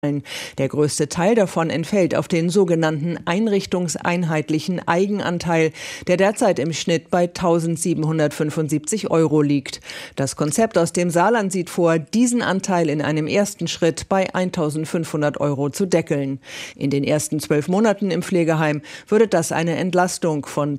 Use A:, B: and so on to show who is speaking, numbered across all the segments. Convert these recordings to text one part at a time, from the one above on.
A: Der größte Teil davon entfällt auf den sogenannten einrichtungseinheitlichen Eigenanteil, der derzeit im Schnitt bei 1.775 € liegt. Das Konzept aus dem Saarland sieht vor, diesen Anteil in einem ersten Schritt bei 1.500 € zu deckeln. In den ersten 12 Monaten im Pflegeheim würde das eine Entlastung von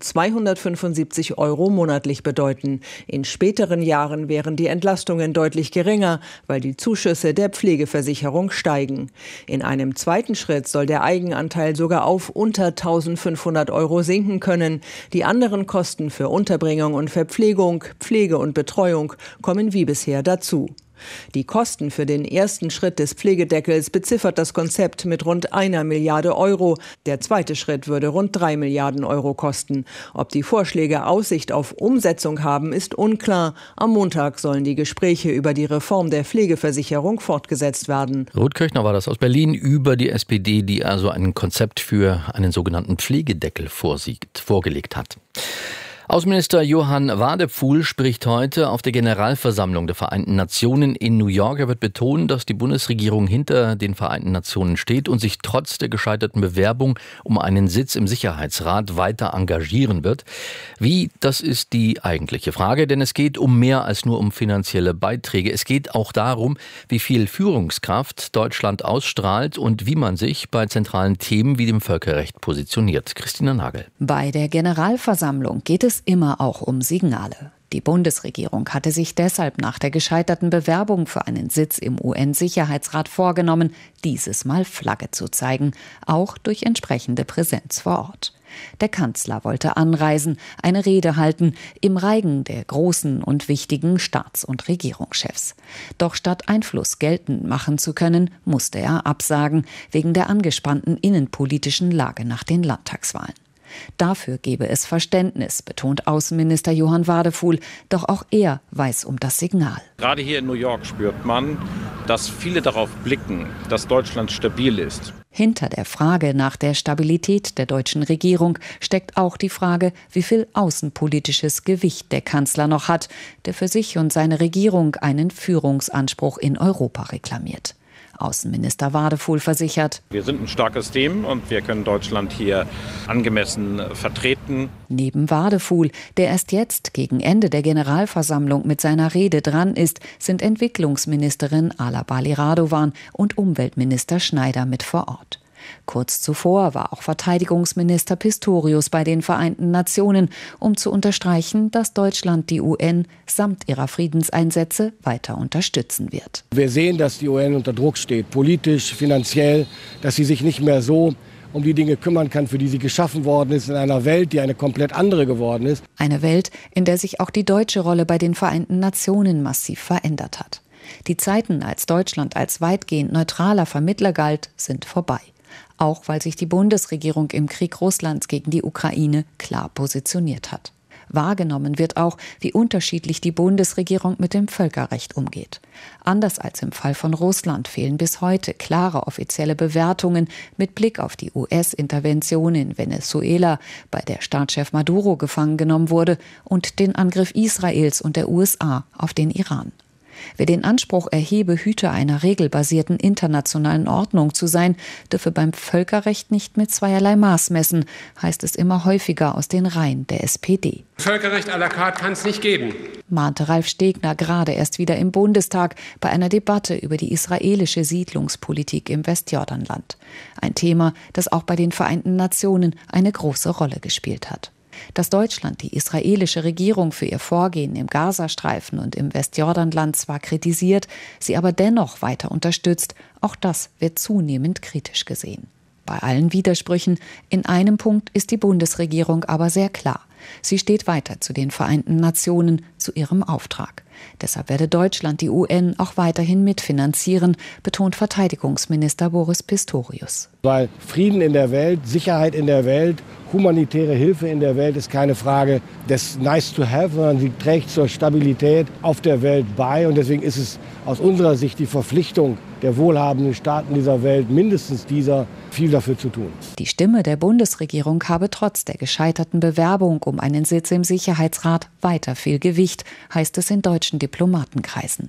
A: 275 € monatlich bedeuten. In späteren Jahren wären die Entlastungen deutlich geringer, weil die Zuschüsse der Pflegeversicherung steigen. In einem zweiten Schritt soll der Eigenanteil sogar auf unter 1.500 € sinken können. Die anderen Kosten für Unterbringung und Verpflegung, Pflege und Betreuung kommen wie bisher dazu. Die Kosten für den ersten Schritt des Pflegedeckels beziffert das Konzept mit rund 1 Milliarde €. Der zweite Schritt würde rund 3 Milliarden € kosten. Ob die Vorschläge Aussicht auf Umsetzung haben, ist unklar. Am Montag sollen die Gespräche über die Reform der Pflegeversicherung fortgesetzt werden.
B: Ruth Köchner war das aus Berlin über die SPD, die also ein Konzept für einen sogenannten Pflegedeckel vorgelegt hat. Außenminister Johann Wadephul spricht heute auf der Generalversammlung der Vereinten Nationen in New York. Er wird betonen, dass die Bundesregierung hinter den Vereinten Nationen steht und sich trotz der gescheiterten Bewerbung um einen Sitz im Sicherheitsrat weiter engagieren wird. Wie, das ist die eigentliche Frage, denn es geht um mehr als nur um finanzielle Beiträge. Es geht auch darum, wie viel Führungskraft Deutschland ausstrahlt und wie man sich bei zentralen Themen wie dem Völkerrecht positioniert. Christina Nagel.
C: Bei der Generalversammlung geht es immer auch um Signale. Die Bundesregierung hatte sich deshalb nach der gescheiterten Bewerbung für einen Sitz im UN-Sicherheitsrat vorgenommen, dieses Mal Flagge zu zeigen, auch durch entsprechende Präsenz vor Ort. Der Kanzler wollte anreisen, eine Rede halten, im Reigen der großen und wichtigen Staats- und Regierungschefs. Doch statt Einfluss geltend machen zu können, musste er absagen, wegen der angespannten innenpolitischen Lage nach den Landtagswahlen. Dafür gebe es Verständnis, betont Außenminister Johann Wadephul, doch auch er weiß um das Signal.
D: Gerade hier in New York spürt man, dass viele darauf blicken, dass Deutschland stabil ist.
C: Hinter der Frage nach der Stabilität der deutschen Regierung steckt auch die Frage, wie viel außenpolitisches Gewicht der Kanzler noch hat, der für sich und seine Regierung einen Führungsanspruch in Europa reklamiert. Außenminister Wadephul versichert:
D: Wir sind ein starkes Team und wir können Deutschland hier angemessen vertreten.
C: Neben Wadephul, der erst jetzt gegen Ende der Generalversammlung mit seiner Rede dran ist, sind Entwicklungsministerin Ala Bali Radovan und Umweltminister Schneider mit vor Ort. Kurz zuvor war auch Verteidigungsminister Pistorius bei den Vereinten Nationen, um zu unterstreichen, dass Deutschland die UN samt ihrer Friedenseinsätze weiter unterstützen wird.
E: Wir sehen, dass die UN unter Druck steht, politisch, finanziell, dass sie sich nicht mehr so um die Dinge kümmern kann, für die sie geschaffen worden ist, in einer Welt, die eine komplett andere geworden ist.
C: Eine Welt, in der sich auch die deutsche Rolle bei den Vereinten Nationen massiv verändert hat. Die Zeiten, als Deutschland als weitgehend neutraler Vermittler galt, sind vorbei. Auch weil sich die Bundesregierung im Krieg Russlands gegen die Ukraine klar positioniert hat. Wahrgenommen wird auch, wie unterschiedlich die Bundesregierung mit dem Völkerrecht umgeht. Anders als im Fall von Russland fehlen bis heute klare offizielle Bewertungen mit Blick auf die US-Intervention in Venezuela, bei der Staatschef Maduro gefangen genommen wurde, und den Angriff Israels und der USA auf den Iran. Wer den Anspruch erhebe, Hüter einer regelbasierten internationalen Ordnung zu sein, dürfe beim Völkerrecht nicht mit zweierlei Maß messen, heißt es immer häufiger aus den Reihen der SPD.
F: Völkerrecht à la carte kann es nicht geben,
C: mahnte Ralf Stegner gerade erst wieder im Bundestag bei einer Debatte über die israelische Siedlungspolitik im Westjordanland. Ein Thema, das auch bei den Vereinten Nationen eine große Rolle gespielt hat. Dass Deutschland die israelische Regierung für ihr Vorgehen im Gazastreifen und im Westjordanland zwar kritisiert, sie aber dennoch weiter unterstützt, auch das wird zunehmend kritisch gesehen. Bei allen Widersprüchen, in einem Punkt ist die Bundesregierung aber sehr klar. Sie steht weiter zu den Vereinten Nationen, zu ihrem Auftrag. Deshalb werde Deutschland die UN auch weiterhin mitfinanzieren, betont Verteidigungsminister Boris Pistorius.
E: Weil Frieden in der Welt, Sicherheit in der Welt, humanitäre Hilfe in der Welt ist keine Frage des Nice to have, sondern sie trägt zur Stabilität auf der Welt bei. Und deswegen ist es aus unserer Sicht die Verpflichtung der wohlhabenden Staaten dieser Welt, mindestens dieser, viel dafür zu tun.
C: Die Stimme der Bundesregierung habe trotz der gescheiterten Bewerbung um einen Sitz im Sicherheitsrat weiter viel Gewicht, heißt es in deutschen Diplomatenkreisen.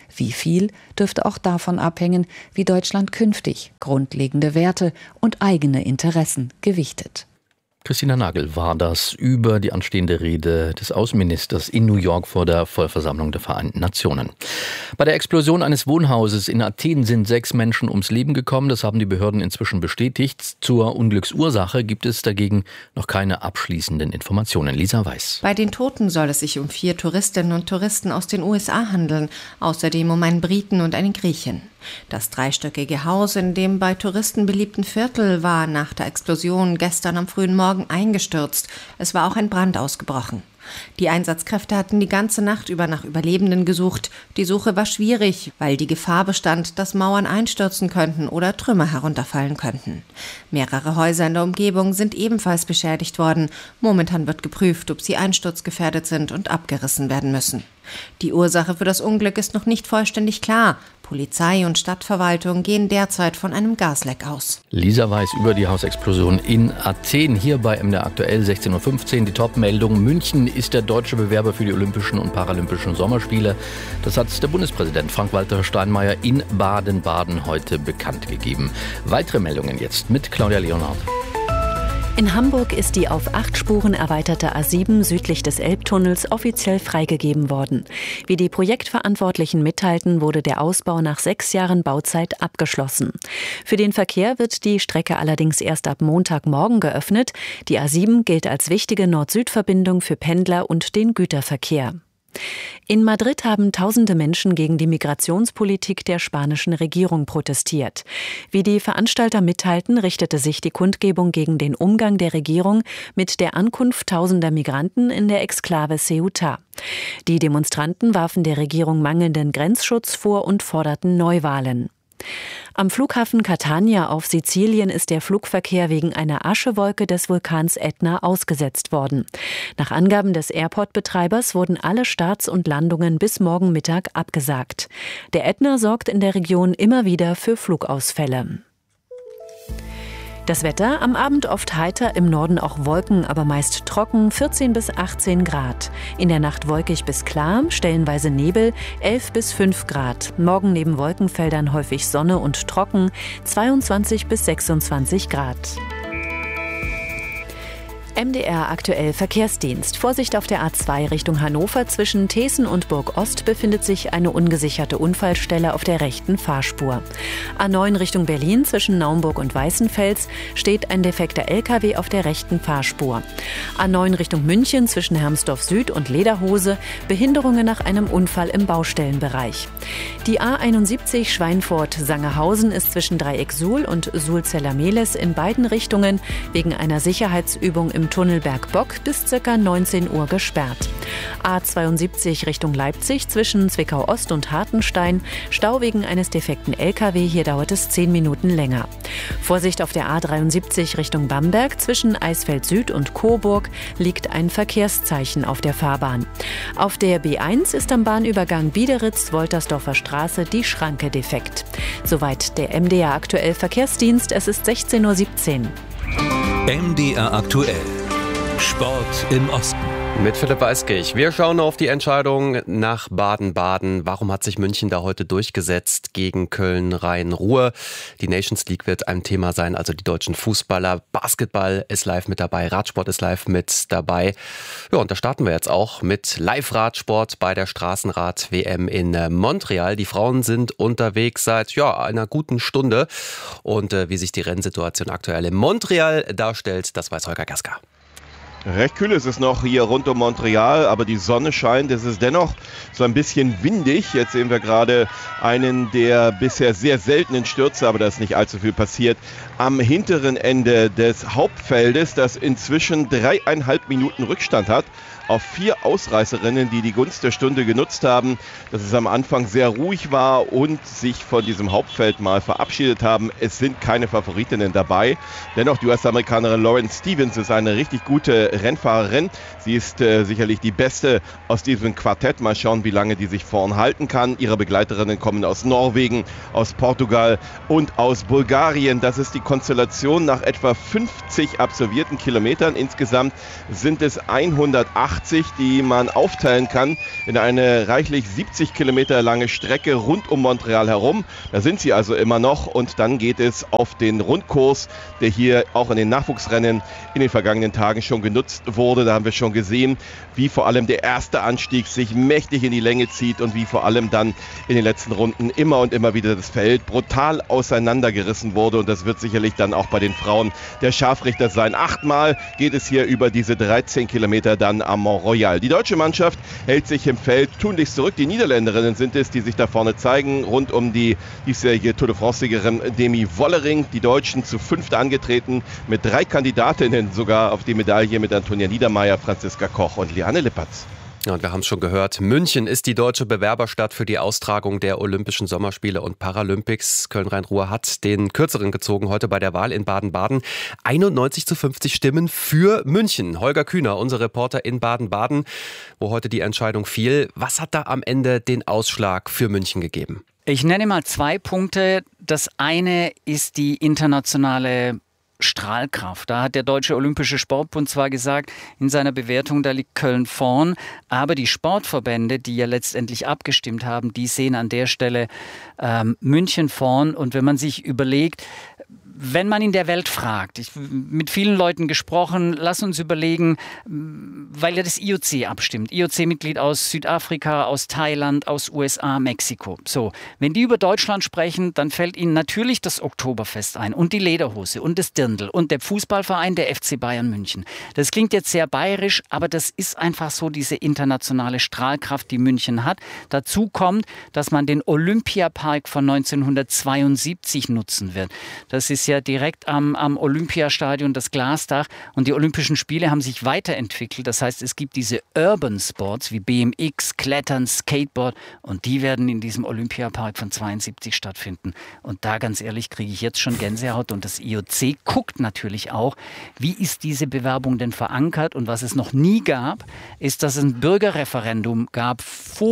C: Wie viel dürfte auch davon abhängen, wie Deutschland künftig grundlegende Werte und eigene Interessen gewichtet.
B: Christina Nagel war das über die anstehende Rede des Außenministers in New York vor der Vollversammlung der Vereinten Nationen. Bei der Explosion eines Wohnhauses in Athen sind 6 Menschen ums Leben gekommen. Das haben die Behörden inzwischen bestätigt. Zur Unglücksursache gibt es dagegen noch keine abschließenden Informationen. Lisa Weiß.
G: Bei den Toten soll es sich um 4 Touristinnen und Touristen aus den USA handeln, außerdem um einen Briten und eine Griechin. Das 3-stöckige Haus in dem bei Touristen beliebten Viertel war nach der Explosion gestern am frühen Morgen eingestürzt. Es war auch ein Brand ausgebrochen. Die Einsatzkräfte hatten die ganze Nacht über nach Überlebenden gesucht. Die Suche war schwierig, weil die Gefahr bestand, dass Mauern einstürzen könnten oder Trümmer herunterfallen könnten. Mehrere Häuser in der Umgebung sind ebenfalls beschädigt worden. Momentan wird geprüft, ob sie einsturzgefährdet sind und abgerissen werden müssen. Die Ursache für das Unglück ist noch nicht vollständig klar. Polizei und Stadtverwaltung gehen derzeit von einem Gasleck aus.
B: Lisa Weiß über die Hausexplosion in Athen. Hier bei MDR aktuell 16.15 Uhr. Die Top-Meldung: München ist der deutsche Bewerber für die Olympischen und Paralympischen Sommerspiele. Das hat der Bundespräsident Frank-Walter Steinmeier in Baden-Baden heute bekannt gegeben. Weitere Meldungen jetzt mit Claudia Leonhardt.
H: In Hamburg ist die auf 8 Spuren erweiterte A7 südlich des Elbtunnels offiziell freigegeben worden. Wie die Projektverantwortlichen mitteilten, wurde der Ausbau nach 6 Jahren Bauzeit abgeschlossen. Für den Verkehr wird die Strecke allerdings erst ab Montagmorgen geöffnet. Die A7 gilt als wichtige Nord-Süd-Verbindung für Pendler und den Güterverkehr. In Madrid haben tausende Menschen gegen die Migrationspolitik der spanischen Regierung protestiert. Wie die Veranstalter mitteilten, richtete sich die Kundgebung gegen den Umgang der Regierung mit der Ankunft tausender Migranten in der Exklave Ceuta. Die Demonstranten warfen der Regierung mangelnden Grenzschutz vor und forderten Neuwahlen. Am Flughafen Catania auf Sizilien ist der Flugverkehr wegen einer Aschewolke des Vulkans Ätna ausgesetzt worden. Nach Angaben des Airport-Betreibers wurden alle Starts und Landungen bis morgen Mittag abgesagt. Der Ätna sorgt in der Region immer wieder für Flugausfälle. Das Wetter: am Abend oft heiter, im Norden auch Wolken, aber meist trocken, 14 bis 18 Grad. In der Nacht wolkig bis klar, stellenweise Nebel, 11 bis 5 Grad. Morgen neben Wolkenfeldern häufig Sonne und trocken, 22 bis 26 Grad. MDR aktuell Verkehrsdienst. Vorsicht auf der A2 Richtung Hannover. Zwischen Thesen und Burg-Ost befindet sich eine ungesicherte Unfallstelle auf der rechten Fahrspur. A9 Richtung Berlin zwischen Naumburg und Weißenfels steht ein defekter LKW auf der rechten Fahrspur. A9 Richtung München zwischen Hermsdorf Süd und Lederhose. Behinderungen nach einem Unfall im Baustellenbereich. Die A71 Schweinfurt-Sangerhausen ist zwischen Dreieck Suhl und Suhl-Zellermehles in beiden Richtungen wegen einer Sicherheitsübung im Tunnel Bergbock bis ca. 19 Uhr gesperrt. A72 Richtung Leipzig zwischen Zwickau Ost und Hartenstein. Stau wegen eines defekten LKW, hier dauert es 10 Minuten länger. Vorsicht auf der A73 Richtung Bamberg zwischen Eisfeld Süd und Coburg liegt ein Verkehrszeichen auf der Fahrbahn. Auf der B1 ist am Bahnübergang Biederitz-Woltersdorfer Straße die Schranke defekt. Soweit der MDR aktuell Verkehrsdienst. Es ist 16.17 Uhr.
I: MDR aktuell. Sport im Osten.
J: Mit Philipp Weiskirch. Wir schauen auf die Entscheidung nach Baden-Baden. Warum hat sich München da heute durchgesetzt gegen Köln-Rhein-Ruhr? Die Nations League wird ein Thema sein, also die deutschen Fußballer. Basketball ist live mit dabei, Radsport ist live mit dabei. Ja, und da starten wir jetzt auch mit Live-Radsport bei der Straßenrad-WM in Montreal. Die Frauen sind unterwegs seit einer guten Stunde. Und wie sich die Rennsituation aktuell in Montreal darstellt, das weiß Holger Gaska.
K: Recht kühl ist es noch hier rund um Montreal, aber die Sonne scheint. Es ist dennoch so ein bisschen windig. Jetzt sehen wir gerade einen der bisher sehr seltenen Stürze, aber da ist nicht allzu viel passiert, am hinteren Ende des Hauptfeldes, das inzwischen 3,5 Minuten Rückstand hat auf 4 Ausreißerinnen, die die Gunst der Stunde genutzt haben, dass es am Anfang sehr ruhig war und sich von diesem Hauptfeld mal verabschiedet haben. Es sind keine Favoritinnen dabei. Dennoch, die US-Amerikanerin Lauren Stevens ist eine richtig gute Rennfahrerin. Sie ist sicherlich die beste aus diesem Quartett. Mal schauen, wie lange die sich vorn halten kann. Ihre Begleiterinnen kommen aus Norwegen, aus Portugal und aus Bulgarien. Das ist die Konstellation nach etwa 50 absolvierten Kilometern. Insgesamt sind es 108 83, die man aufteilen kann in eine reichlich 70 Kilometer lange Strecke rund um Montreal herum. Da sind sie also immer noch und dann geht es auf den Rundkurs, der hier auch in den Nachwuchsrennen in den vergangenen Tagen schon genutzt wurde. Da haben wir schon gesehen, wie vor allem der erste Anstieg sich mächtig in die Länge zieht und wie vor allem dann in den letzten Runden immer und immer wieder das Feld brutal auseinandergerissen wurde. Und das wird sicherlich dann auch bei den Frauen der Scharfrichter sein. 8-mal geht es hier über diese 13 Kilometer dann am Mont Royal. Die deutsche Mannschaft hält sich im Feld tunlichst zurück. Die Niederländerinnen sind es, die sich da vorne zeigen. Rund um die diesjährige Tour de France-Siegerin Demi Wollering. Die Deutschen zu 5. angetreten mit 3 Kandidatinnen sogar auf die Medaille mit Antonia Niedermeyer, Franziska Koch und Liane Lippertz.
J: Ja, und wir haben es schon gehört, München ist die deutsche Bewerberstadt für die Austragung der Olympischen Sommerspiele und Paralympics. Köln-Rhein-Ruhr hat den Kürzeren gezogen heute bei der Wahl in Baden-Baden. 91:50 Stimmen für München. Holger Kühner, unser Reporter in Baden-Baden, wo heute die Entscheidung fiel. Was hat da am Ende den Ausschlag für München gegeben?
L: Ich nenne mal 2 Punkte. Das eine ist die internationale Strahlkraft. Da hat der Deutsche Olympische Sportbund zwar gesagt, in seiner Bewertung, da liegt Köln vorn, aber die Sportverbände, die ja letztendlich abgestimmt haben, die sehen an der Stelle München vorn. Und wenn man sich überlegt, wenn man in der Welt fragt, ich mit vielen Leuten gesprochen, lass uns überlegen, weil ja das IOC abstimmt. IOC-Mitglied aus Südafrika, aus Thailand, aus USA, Mexiko. So, wenn die über Deutschland sprechen, dann fällt ihnen natürlich das Oktoberfest ein und die Lederhose und das Dirndl und der Fußballverein, der FC Bayern München. Das klingt jetzt sehr bayerisch, aber das ist einfach so diese internationale Strahlkraft, die München hat. Dazu kommt, dass man den Olympiapark von 1972 nutzen wird. Das ist ja direkt am Olympiastadion, das Glasdach. Und die Olympischen Spiele haben sich weiterentwickelt. Das heißt, es gibt diese Urban Sports wie BMX, Klettern, Skateboard. Und die werden in diesem Olympiapark von 72 stattfinden. Und da, ganz ehrlich, kriege ich jetzt schon Gänsehaut. Und das IOC guckt natürlich auch, wie ist diese Bewerbung denn verankert. Und was es noch nie gab, ist, dass es ein Bürgerreferendum gab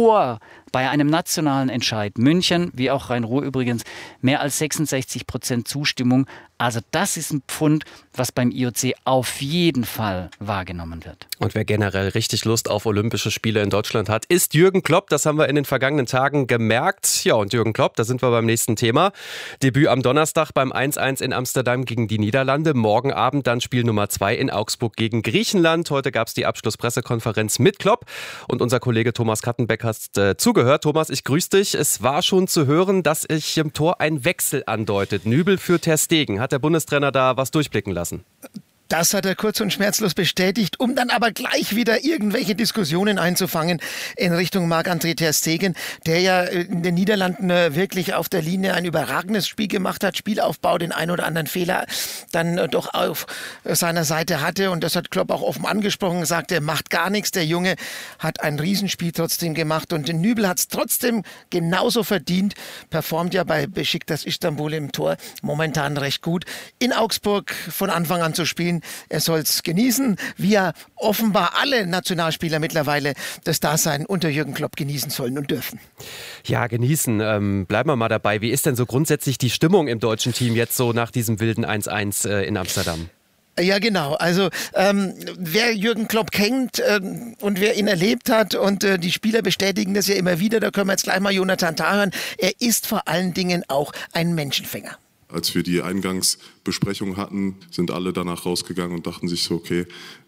L: bei einem nationalen Entscheid. München, wie auch Rhein-Ruhr übrigens, mehr als 66% Zustimmung. Also das ist ein Pfund, was beim IOC auf jeden Fall wahrgenommen wird.
J: Und wer generell richtig Lust auf Olympische Spiele in Deutschland hat, ist Jürgen Klopp. Das haben wir in den vergangenen Tagen gemerkt. Ja, und Jürgen Klopp, da sind wir beim nächsten Thema. Debüt am Donnerstag beim 1:1 in Amsterdam gegen die Niederlande. Morgen Abend dann Spiel Nummer 2 in Augsburg gegen Griechenland. Heute gab es die Abschlusspressekonferenz mit Klopp. Und unser Kollege Thomas Kattenbeck hat zugehört. Thomas, ich grüße dich. Es war schon zu hören, dass sich im Tor ein Wechsel andeutet. Nübel für Ter Stegen. Hat der Bundestrainer da was durchblicken lassen?
M: Das hat er kurz und schmerzlos bestätigt, um dann aber gleich wieder irgendwelche Diskussionen einzufangen in Richtung Marc-André ter Stegen, der ja in den Niederlanden wirklich auf der Linie ein überragendes Spiel gemacht hat, Spielaufbau, den ein oder anderen Fehler dann doch auf seiner Seite hatte. Und das hat Klopp auch offen angesprochen, gesagt, er macht gar nichts. Der Junge hat ein Riesenspiel trotzdem gemacht und den Nübel hat es trotzdem genauso verdient, performt ja bei Beşiktaş Istanbul im Tor momentan recht gut. In Augsburg von Anfang an zu spielen, er soll es genießen, wie ja offenbar alle Nationalspieler mittlerweile das Dasein unter Jürgen Klopp genießen sollen und dürfen.
J: Ja, genießen. Bleiben wir mal dabei. Wie ist denn so grundsätzlich die Stimmung im deutschen Team jetzt so nach diesem wilden 1:1 in Amsterdam?
M: Ja, genau. Also wer Jürgen Klopp kennt und wer ihn erlebt hat und die Spieler bestätigen das ja immer wieder, da können wir jetzt gleich mal Jonathan Tah hören, er ist vor allen Dingen auch ein Menschenfänger.
N: Als wir die Eingangsbesprechung hatten, sind alle danach rausgegangen und dachten sich so, okay,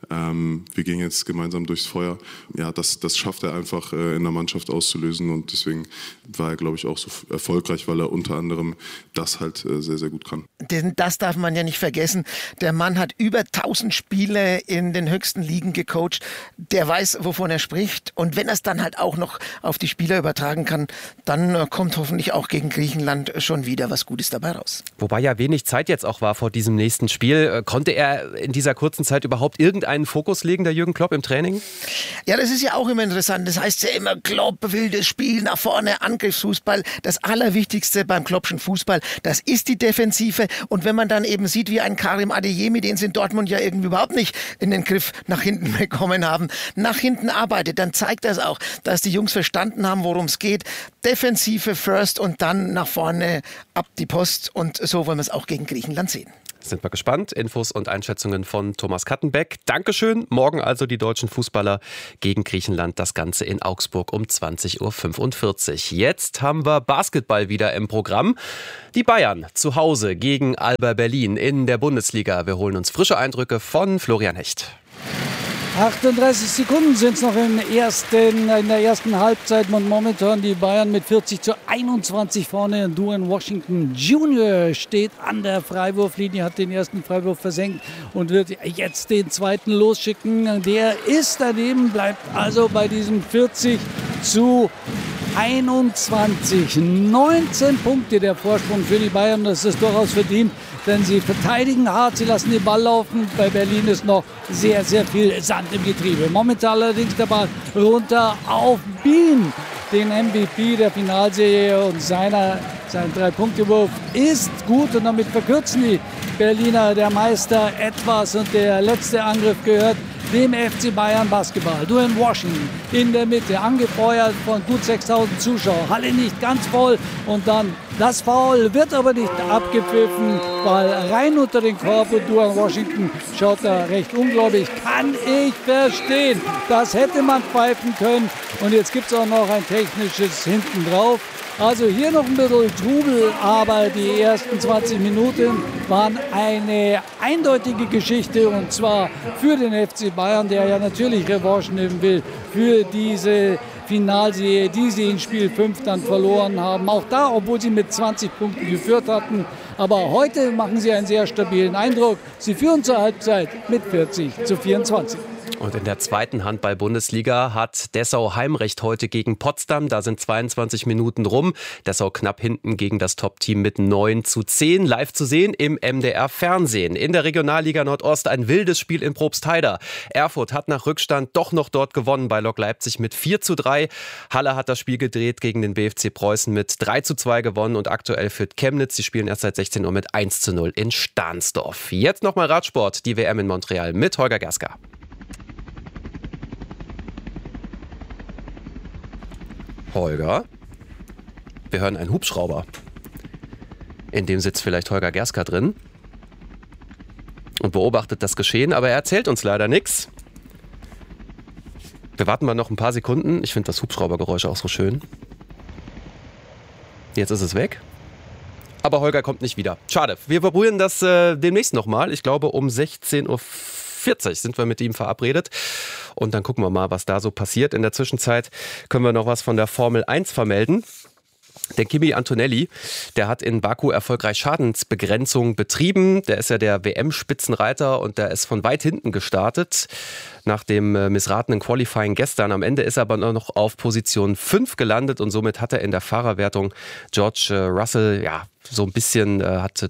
N: wir gehen jetzt gemeinsam durchs Feuer. Ja, das schafft er einfach in der Mannschaft auszulösen und deswegen war er, glaube ich, auch so erfolgreich, weil er unter anderem das halt sehr, sehr gut kann.
M: Denn das darf man ja nicht vergessen. Der Mann hat über 1000 Spiele in den höchsten Ligen gecoacht. Der weiß, wovon er spricht. Und wenn er es dann halt auch noch auf die Spieler übertragen kann, dann kommt hoffentlich auch gegen Griechenland schon wieder was Gutes dabei raus.
J: Wobei ja wenig Zeit jetzt auch war vor diesem nächsten Spiel. Konnte er in dieser kurzen Zeit überhaupt irgendeinen Fokus legen, der Jürgen Klopp, im Training?
M: Ja, das ist ja auch immer interessant. Das heißt ja immer, Klopp will das Spiel nach vorne, Angriffsfußball. Das Allerwichtigste beim Kloppschen Fußball, das ist die Defensive. Und wenn man dann eben sieht, wie ein Karim Adeyemi, den sie in Dortmund ja irgendwie überhaupt nicht in den Griff nach hinten bekommen haben, nach hinten arbeitet, dann zeigt das auch, dass die Jungs verstanden haben, worum es geht. Defensive first und dann nach vorne ab die Post und so wollen wir es auch gegen Griechenland sehen.
J: Sind wir gespannt. Infos und Einschätzungen von Thomas Kattenbeck. Dankeschön. Morgen also die deutschen Fußballer gegen Griechenland. Das Ganze in Augsburg um 20.45 Uhr. Jetzt haben wir Basketball wieder im Programm. Die Bayern zu Hause gegen Alba Berlin in der Bundesliga. Wir holen uns frische Eindrücke von Florian Hecht.
O: 38 Sekunden sind es noch in der ersten Halbzeit und momentan die Bayern mit 40:21 vorne. Duane Washington Jr. steht an der Freiwurflinie, hat den ersten Freiwurf versenkt und wird jetzt den zweiten losschicken. Der ist daneben, bleibt also bei diesem 40:21. 19 Punkte der Vorsprung für die Bayern, das ist durchaus verdient. Denn sie verteidigen hart, sie lassen den Ball laufen. Bei Berlin ist noch sehr, sehr viel Sand im Getriebe. Momentan allerdings der Ball runter auf Bean, den MVP der Finalserie. Und sein 3-Punkte-Wurf ist gut. Und damit verkürzen die Berliner, der Meister, etwas. Und der letzte Angriff gehört dem FC Bayern Basketball. Duane Washington in der Mitte, angefeuert von gut 6.000 Zuschauern. Halle nicht ganz voll und dann das Foul wird aber nicht abgepfiffen, weil rein unter den Korb und Duane Washington schaut da recht unglaublich. Kann ich verstehen. Das hätte man pfeifen können und jetzt gibt es auch noch ein technisches hinten drauf. Also hier noch ein bisschen Trubel, aber die ersten 20 Minuten waren eine eindeutige Geschichte und zwar für den FC Bayern, der ja natürlich Revanche nehmen will für diese Finalserie, die sie in Spiel 5 dann verloren haben. Auch da, obwohl sie mit 20 Punkten geführt hatten. Aber heute machen sie einen sehr stabilen Eindruck. Sie führen zur Halbzeit mit 40:24.
J: Und in der zweiten Handball-Bundesliga hat Dessau Heimrecht heute gegen Potsdam. Da sind 22 Minuten rum. Dessau knapp hinten gegen das Top-Team mit 9:10. Live zu sehen im MDR-Fernsehen. In der Regionalliga Nordost ein wildes Spiel in Probstheida. Erfurt hat nach Rückstand doch noch dort gewonnen bei Lok Leipzig mit 4:3. Halle hat das Spiel gedreht gegen den BFC Preußen mit 3:2 gewonnen. Und aktuell führt Chemnitz, die spielen erst seit 16 Uhr mit 1:0 in Stahnsdorf. Jetzt nochmal Radsport, die WM in Montreal mit Holger Gerska. Holger, wir hören einen Hubschrauber. In dem sitzt vielleicht Holger Gerska drin und beobachtet das Geschehen, aber er erzählt uns leider nichts. Wir warten mal noch ein paar Sekunden. Ich finde das Hubschraubergeräusch auch so schön. Jetzt ist es weg. Aber Holger kommt nicht wieder. Schade. Wir probieren das demnächst nochmal. Ich glaube um 16:40 Uhr sind wir mit ihm verabredet. Und dann gucken wir mal, was da so passiert. In der Zwischenzeit können wir noch was von der Formel 1 vermelden. Der Kimi Antonelli, der hat in Baku erfolgreich Schadensbegrenzung betrieben. Der ist ja der WM-Spitzenreiter und der ist von weit hinten gestartet. Nach dem missratenen Qualifying gestern. Am Ende ist er aber noch auf Position 5 gelandet und somit hat er in der Fahrerwertung George Russell, so ein bisschen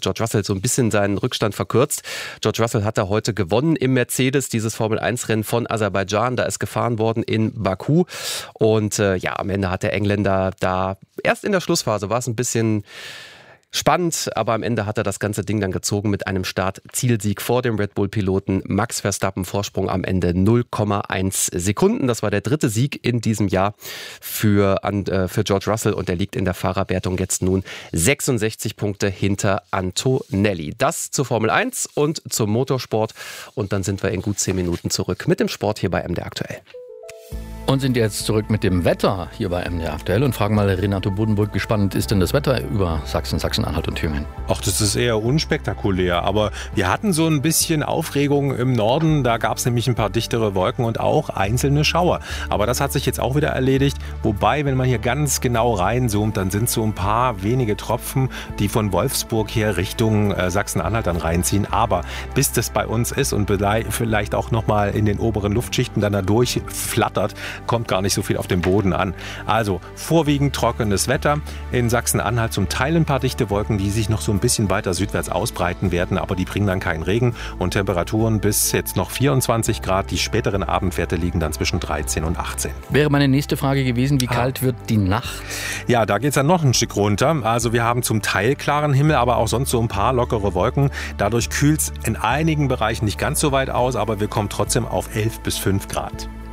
J: seinen Rückstand verkürzt. George Russell hat da heute gewonnen im Mercedes, dieses Formel-1-Rennen von Aserbaidschan. Da ist gefahren worden in Baku. Und am Ende hat der Engländer da, erst in der Schlussphase war es ein bisschen spannend, aber am Ende hat er das ganze Ding dann gezogen mit einem Start-Zielsieg vor dem Red Bull-Piloten Max Verstappen. Vorsprung am Ende 0,1 Sekunden. Das war der dritte Sieg in diesem Jahr für George Russell und der liegt in der Fahrerwertung jetzt nun 66 Punkte hinter Antonelli. Das zur Formel 1 und zum Motorsport und dann sind wir in gut 10 Minuten zurück mit dem Sport hier bei MDR Aktuell.
B: Und sind jetzt zurück mit dem Wetter hier bei MDR Aktuell und fragen mal Renato Bodenburg, wie spannend ist denn das Wetter über Sachsen, Sachsen-Anhalt und Thüringen?
P: Ach, das ist eher unspektakulär, aber wir hatten so ein bisschen Aufregung im Norden, da gab es nämlich ein paar dichtere Wolken und auch einzelne Schauer. Aber das hat sich jetzt auch wieder erledigt, wobei, wenn man hier ganz genau reinzoomt, dann sind so ein paar wenige Tropfen, die von Wolfsburg her Richtung Sachsen-Anhalt dann reinziehen. Aber bis das bei uns ist und vielleicht auch nochmal in den oberen Luftschichten dann da durchflattert, kommt gar nicht so viel auf den Boden an. Also vorwiegend trockenes Wetter. In Sachsen-Anhalt zum Teil ein paar dichte Wolken, die sich noch so ein bisschen weiter südwärts ausbreiten werden, aber die bringen dann keinen Regen und Temperaturen bis jetzt noch 24 Grad. Die späteren Abendwerte liegen dann zwischen 13 und 18.
B: Wäre meine nächste Frage gewesen, wie kalt wird die Nacht?
P: Ja, da geht es dann noch ein Stück runter. Also wir haben zum Teil klaren Himmel, aber auch sonst so ein paar lockere Wolken. Dadurch kühlt es in einigen Bereichen nicht ganz so weit aus, aber wir kommen trotzdem auf 11 bis 5 Grad.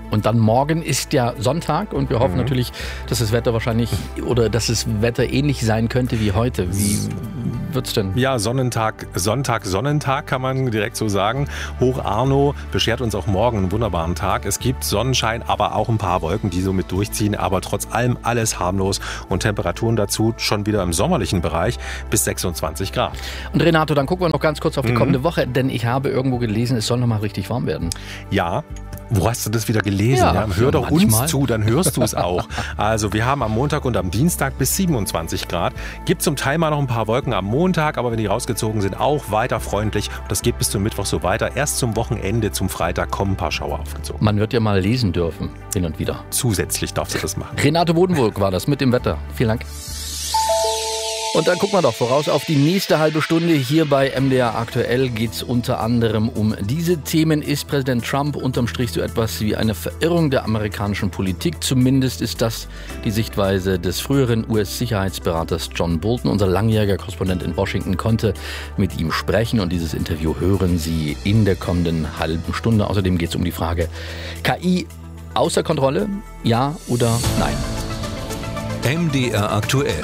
B: Und dann morgen ist ja Sonntag und wir hoffen natürlich, dass das Wetter dass das Wetter ähnlich sein könnte wie heute. Wie wird's denn?
P: Ja, Sonntag kann man direkt so sagen. Hoch Arno beschert uns auch morgen einen wunderbaren Tag. Es gibt Sonnenschein, aber auch ein paar Wolken, die so mit durchziehen. Aber trotz allem alles harmlos und Temperaturen dazu schon wieder im sommerlichen Bereich bis 26 Grad.
B: Und Renato, dann gucken wir noch ganz kurz auf die kommende Woche, denn ich habe irgendwo gelesen, es soll noch mal richtig warm werden.
P: Ja. Wo hast du das wieder gelesen?
B: Ja,
P: hör doch uns zu, dann hörst du es auch. Also wir haben am Montag und am Dienstag bis 27 Grad. Gibt zum Teil mal noch ein paar Wolken am Montag, aber wenn die rausgezogen sind, auch weiter freundlich. Und das geht bis zum Mittwoch so weiter. Erst zum Wochenende, zum Freitag kommen ein paar Schauer aufgezogen.
B: Man wird ja mal lesen dürfen, hin und wieder.
P: Zusätzlich darfst du das machen.
B: Renato Bodenburg war das mit dem Wetter. Vielen Dank. Und dann gucken wir doch voraus auf die nächste halbe Stunde. Hier bei MDR Aktuell geht es unter anderem um diese Themen. Ist Präsident Trump unterm Strich so etwas wie eine Verirrung der amerikanischen Politik? Zumindest ist das die Sichtweise des früheren US-Sicherheitsberaters John Bolton. Unser langjähriger Korrespondent in Washington konnte mit ihm sprechen. Und dieses Interview hören Sie in der kommenden halben Stunde. Außerdem geht es um die Frage, KI außer Kontrolle? Ja oder nein?
I: MDR Aktuell.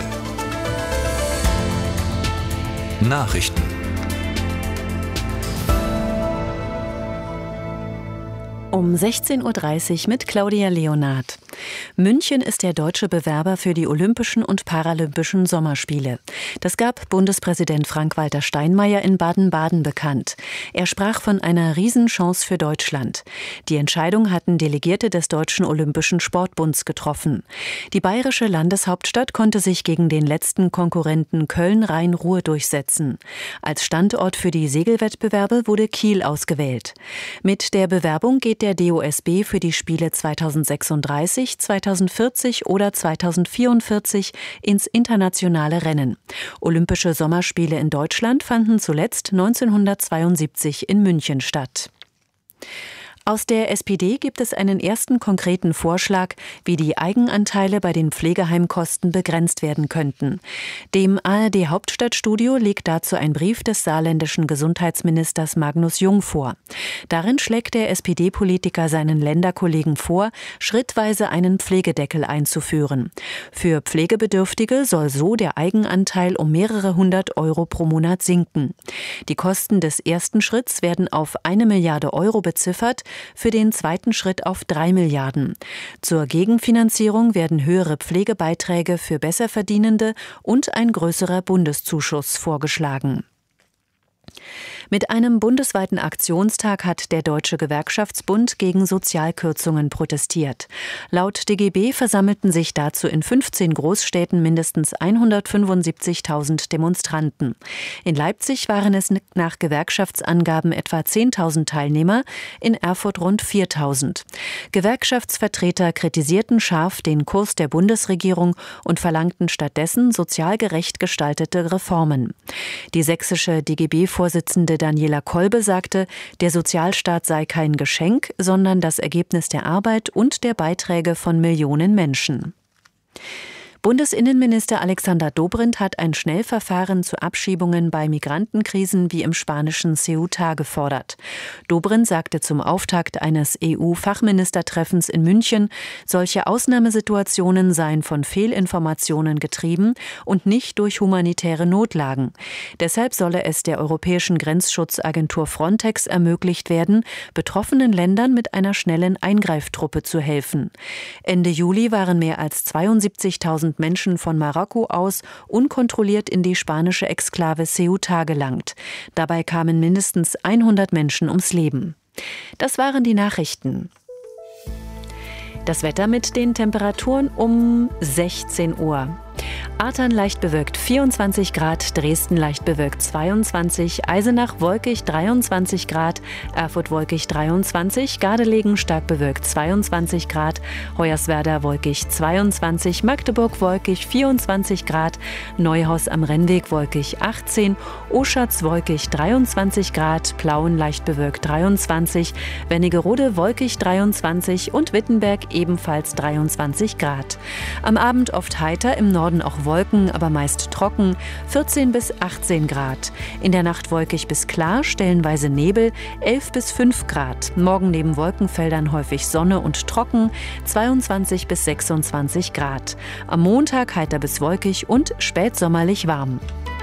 I: Nachrichten.
H: Um 16.30 Uhr mit Claudia Leonard. München ist der deutsche Bewerber für die Olympischen und Paralympischen Sommerspiele. Das gab Bundespräsident Frank-Walter Steinmeier in Baden-Baden bekannt. Er sprach von einer Riesenchance für Deutschland. Die Entscheidung hatten Delegierte des Deutschen Olympischen Sportbunds getroffen. Die bayerische Landeshauptstadt konnte sich gegen den letzten Konkurrenten Köln-Rhein-Ruhr durchsetzen. Als Standort für die Segelwettbewerbe wurde Kiel ausgewählt. Mit der Bewerbung geht der DOSB für die Spiele 2036, 2040 oder 2044 ins internationale Rennen. Olympische Sommerspiele in Deutschland fanden zuletzt 1972 in München statt. Aus der SPD gibt es einen ersten konkreten Vorschlag, wie die Eigenanteile bei den Pflegeheimkosten begrenzt werden könnten. Dem ARD-Hauptstadtstudio liegt dazu ein Brief des saarländischen Gesundheitsministers Magnus Jung vor. Darin schlägt der SPD-Politiker seinen Länderkollegen vor, schrittweise einen Pflegedeckel einzuführen. Für Pflegebedürftige soll so der Eigenanteil um mehrere hundert Euro pro Monat sinken. Die Kosten des ersten Schritts werden auf 1 Milliarde Euro beziffert, für den zweiten Schritt auf 3 Milliarden. Zur Gegenfinanzierung werden höhere Pflegebeiträge für Besserverdienende und ein größerer Bundeszuschuss vorgeschlagen. Mit einem bundesweiten Aktionstag hat der Deutsche Gewerkschaftsbund gegen Sozialkürzungen protestiert. Laut DGB versammelten sich dazu in 15 Großstädten mindestens 175.000 Demonstranten. In Leipzig waren es nach Gewerkschaftsangaben etwa 10.000 Teilnehmer, in Erfurt rund 4.000. Gewerkschaftsvertreter kritisierten scharf den Kurs der Bundesregierung und verlangten stattdessen sozial gerecht gestaltete Reformen. Die sächsische DGB-Vorsitzende Daniela Kolbe sagte, der Sozialstaat sei kein Geschenk, sondern das Ergebnis der Arbeit und der Beiträge von Millionen Menschen. Bundesinnenminister Alexander Dobrindt hat ein Schnellverfahren zu Abschiebungen bei Migrantenkrisen wie im spanischen Ceuta gefordert. Dobrindt sagte zum Auftakt eines EU-Fachministertreffens in München, solche Ausnahmesituationen seien von Fehlinformationen getrieben und nicht durch humanitäre Notlagen. Deshalb solle es der Europäischen Grenzschutzagentur Frontex ermöglicht werden, betroffenen Ländern mit einer schnellen Eingreiftruppe zu helfen. Ende Juli waren mehr als 72.000 Menschen von Marokko aus unkontrolliert in die spanische Exklave Ceuta gelangt. Dabei kamen mindestens 100 Menschen ums Leben. Das waren die Nachrichten. Das Wetter mit den Temperaturen um 16 Uhr. Artern leicht bewölkt 24 Grad, Dresden leicht bewölkt 22, Eisenach wolkig 23 Grad, Erfurt wolkig 23, Gardelegen stark bewölkt 22 Grad, Hoyerswerda wolkig 22, Magdeburg wolkig 24 Grad, Neuhaus am Rennweg wolkig 18, Oschatz wolkig 23 Grad, Plauen leicht bewölkt 23, Wernigerode wolkig 23 und Wittenberg ebenfalls 23 Grad. Am Abend oft heiter, im Norden Norden auch Wolken, aber meist trocken, 14 bis 18 Grad. In der Nacht wolkig bis klar, stellenweise Nebel, 11 bis 5 Grad. Morgen neben Wolkenfeldern häufig Sonne und trocken, 22 bis 26 Grad. Am Montag heiter bis wolkig und spätsommerlich warm.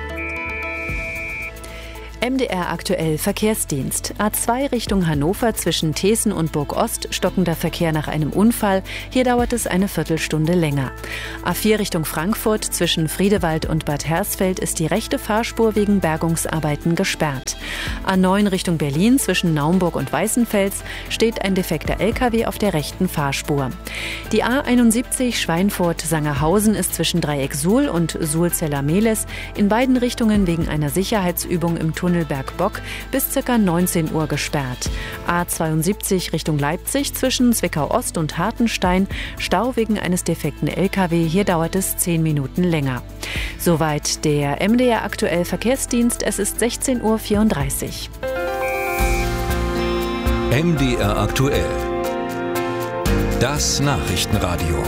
H: MDR aktuell Verkehrsdienst. A2 Richtung Hannover zwischen Teeßen und Burgost, stockender Verkehr nach einem Unfall. Hier dauert es eine Viertelstunde länger. A4 Richtung Frankfurt zwischen Friedewald und Bad Hersfeld ist die rechte Fahrspur wegen Bergungsarbeiten gesperrt. A9 Richtung Berlin zwischen Naumburg und Weißenfels steht ein defekter LKW auf der rechten Fahrspur. Die A71 Schweinfurt-Sangerhausen ist zwischen Dreieck Suhl und Suhl-Zella-Mehles in beiden Richtungen wegen einer Sicherheitsübung im Tunnel Bergbock bis ca. 19 Uhr gesperrt. A72 Richtung Leipzig zwischen Zwickau-Ost und Hartenstein, Stau wegen eines defekten LKW, hier dauert es 10 Minuten länger. Soweit der MDR aktuell Verkehrsdienst, es ist 16:34 Uhr.
I: MDR aktuell. Das Nachrichtenradio.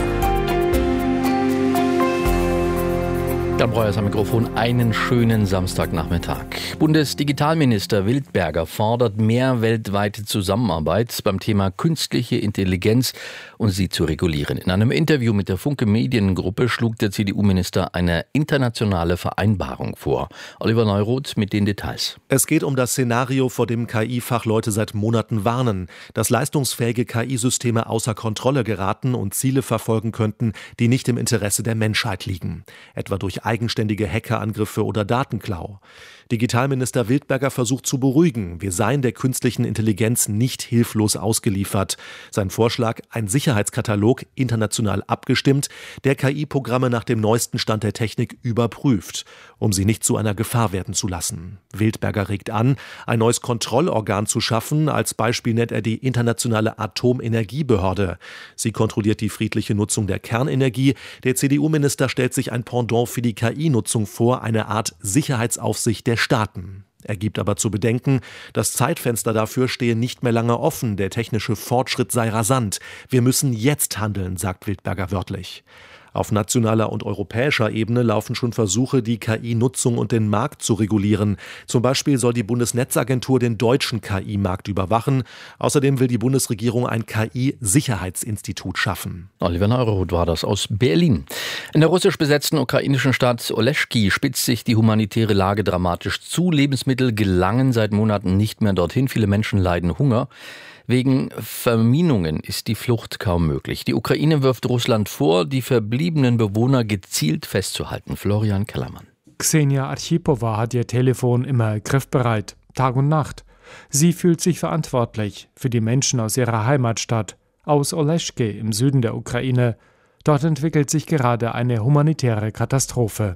B: Dann Breuers am Mikrofon, einen schönen Samstagnachmittag. Bundesdigitalminister Wildberger fordert mehr weltweite Zusammenarbeit beim Thema künstliche Intelligenz und sie zu regulieren. In einem Interview mit der Funke Mediengruppe schlug der CDU-Minister eine internationale Vereinbarung vor. Oliver Neuroth mit den Details.
Q: Es geht um das Szenario, vor dem KI-Fachleute seit Monaten warnen, dass leistungsfähige KI-Systeme außer Kontrolle geraten und Ziele verfolgen könnten, die nicht im Interesse der Menschheit liegen. Etwa durch eigenständige Hackerangriffe oder Datenklau. Digitalminister Wildberger versucht zu beruhigen, wir seien der künstlichen Intelligenz nicht hilflos ausgeliefert. Sein Vorschlag, ein Sicherheitskatalog, international abgestimmt, der KI-Programme nach dem neuesten Stand der Technik überprüft, um sie nicht zu einer Gefahr werden zu lassen. Wildberger regt an, ein neues Kontrollorgan zu schaffen. Als Beispiel nennt er die Internationale Atomenergiebehörde. Sie kontrolliert die friedliche Nutzung der Kernenergie. Der CDU-Minister stellt sich ein Pendant für die KI-Nutzung vor, eine Art Sicherheitsaufsicht der Staaten. Er gibt aber zu bedenken, das Zeitfenster dafür stehe nicht mehr lange offen, der technische Fortschritt sei rasant. Wir müssen jetzt handeln, sagt Wildberger wörtlich. Auf nationaler und europäischer Ebene laufen schon Versuche, die KI-Nutzung und den Markt zu regulieren. Zum Beispiel soll die Bundesnetzagentur den deutschen KI-Markt überwachen. Außerdem will die Bundesregierung ein KI-Sicherheitsinstitut schaffen.
B: Oliver Neuroth war das aus Berlin. In der russisch besetzten ukrainischen Stadt Oleschki spitzt sich die humanitäre Lage dramatisch zu. Lebensmittel gelangen seit Monaten nicht mehr dorthin. Viele Menschen leiden Hunger. Wegen Verminungen ist die Flucht kaum möglich. Die Ukraine wirft Russland vor, die verbliebenen Bewohner gezielt festzuhalten. Florian Kellermann.
R: Ksenia Archipowa hat ihr Telefon immer griffbereit, Tag und Nacht. Sie fühlt sich verantwortlich für die Menschen aus ihrer Heimatstadt, aus Oleschki im Süden der Ukraine. Dort entwickelt sich gerade eine humanitäre Katastrophe.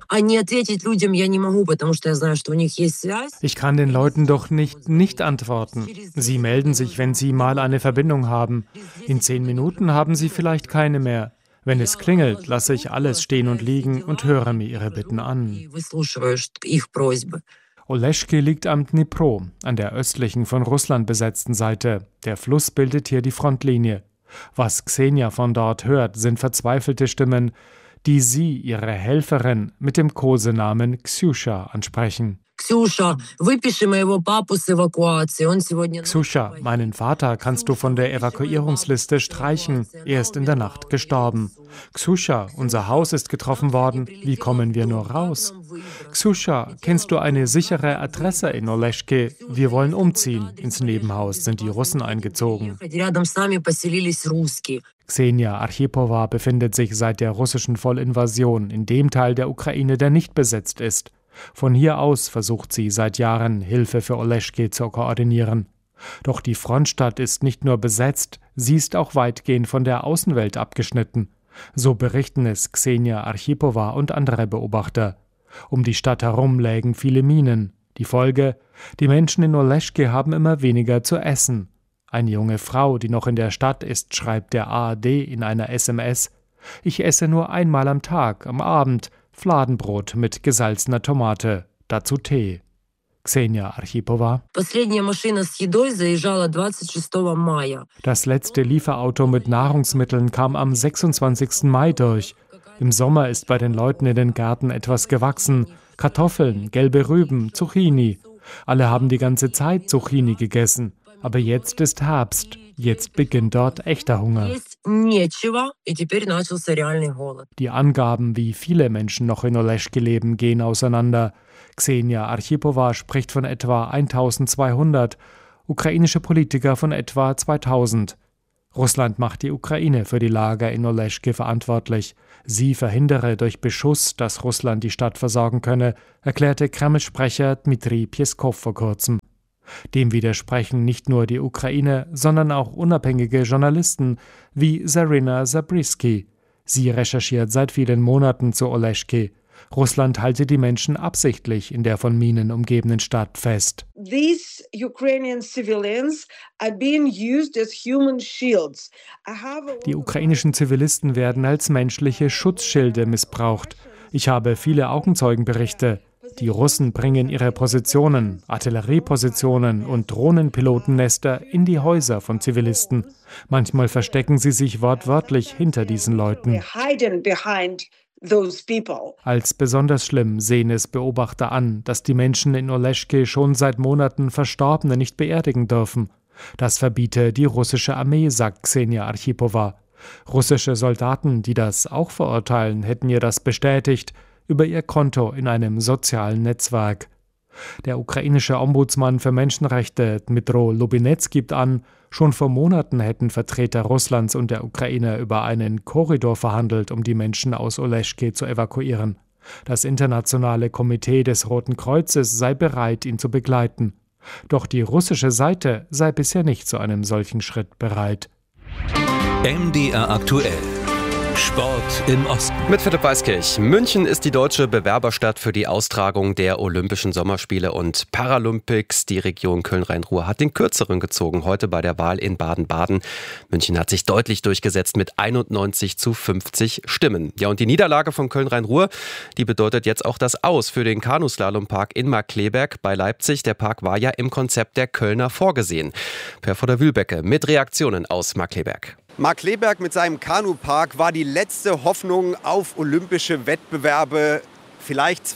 R: Ich kann den Leuten doch nicht antworten. Sie melden sich, wenn sie mal eine Verbindung haben. In 10 Minuten haben sie vielleicht keine mehr. Wenn es klingelt, lasse ich alles stehen und liegen und höre mir ihre Bitten an. Oleschki liegt am Dnipro, an der östlichen von Russland besetzten Seite. Der Fluss bildet hier die Frontlinie. Was Ksenia von dort hört, sind verzweifelte Stimmen, die sie, ihre Helferin, mit dem Kosenamen Ksjuscha ansprechen. Ksjuscha, meinen Vater kannst du von der Evakuierungsliste streichen. Er ist in der Nacht gestorben. Ksjuscha, unser Haus ist getroffen worden. Wie kommen wir nur raus? Ksjuscha, kennst du eine sichere Adresse in Oleschki? Wir wollen umziehen. Ins Nebenhaus sind die Russen eingezogen. Ksenia Archipowa befindet sich seit der russischen Vollinvasion in dem Teil der Ukraine, der nicht besetzt ist. Von hier aus versucht sie seit Jahren, Hilfe für Oleschki zu koordinieren. Doch die Frontstadt ist nicht nur besetzt, sie ist auch weitgehend von der Außenwelt abgeschnitten. So berichten es Ksenia Archipowa und andere Beobachter. Um die Stadt herum lägen viele Minen. Die Folge: Die Menschen in Oleschki haben immer weniger zu essen. Eine junge Frau, die noch in der Stadt ist, schreibt der ARD in einer SMS: Ich esse nur einmal am Tag, am Abend, Fladenbrot mit gesalzener Tomate, dazu Tee. Ksenia Archipowa. Das letzte Lieferauto mit Nahrungsmitteln kam am 26. Mai durch. Im Sommer ist bei den Leuten in den Gärten etwas gewachsen. Kartoffeln, gelbe Rüben, Zucchini. Alle haben die ganze Zeit Zucchini gegessen. Aber jetzt ist Herbst. Jetzt beginnt dort echter Hunger. Die Angaben, wie viele Menschen noch in Oleschke leben, gehen auseinander. Ksenia Archipowa spricht von etwa 1200, ukrainische Politiker von etwa 2000. Russland macht die Ukraine für die Lager in Oleschke verantwortlich. Sie verhindere durch Beschuss, dass Russland die Stadt versorgen könne, erklärte Kreml-Sprecher Dmitri Pjeskow vor kurzem. Dem widersprechen nicht nur die Ukraine, sondern auch unabhängige Journalisten wie Zarina Zabriskie. Sie recherchiert seit vielen Monaten zu Oleschke. Russland halte die Menschen absichtlich in der von Minen umgebenen Stadt fest.
S: These Ukrainian civilians are being used as human shields.
R: Die ukrainischen Zivilisten werden als menschliche Schutzschilde missbraucht. Ich habe viele Augenzeugenberichte. Die Russen bringen ihre Positionen, Artilleriepositionen und Drohnenpilotennester in die Häuser von Zivilisten. Manchmal verstecken sie sich wortwörtlich hinter diesen Leuten. Als besonders schlimm sehen es Beobachter an, dass die Menschen in Oleschke schon seit Monaten Verstorbene nicht beerdigen dürfen. Das verbiete die russische Armee, sagt Ksenia Archipowa. Russische Soldaten, die das auch verurteilen, hätten ihr das bestätigt über ihr Konto in einem sozialen Netzwerk. Der ukrainische Ombudsmann für Menschenrechte Dmytro Lubinets gibt an, schon vor Monaten hätten Vertreter Russlands und der Ukraine über einen Korridor verhandelt, um die Menschen aus Oleschke zu evakuieren. Das internationale Komitee des Roten Kreuzes sei bereit, ihn zu begleiten. Doch die russische Seite sei bisher nicht zu einem solchen Schritt bereit.
I: MDR aktuell. Sport im Osten.
J: Mit Philipp Weiskirch. München ist die deutsche Bewerberstadt für die Austragung der Olympischen Sommerspiele und Paralympics. Die Region Köln-Rhein-Ruhr hat den kürzeren gezogen, heute bei der Wahl in Baden-Baden. München hat sich deutlich durchgesetzt mit 91:50 Stimmen. Ja, und die Niederlage von Köln-Rhein-Ruhr, die bedeutet jetzt auch das Aus für den Kanuslalompark in Markkleeberg bei Leipzig. Der Park war ja im Konzept der Kölner vorgesehen. Per von der Wühlbecke mit Reaktionen aus Markkleeberg.
T: Markkleeberg mit seinem Kanupark war die letzte Hoffnung auf olympische Wettbewerbe, vielleicht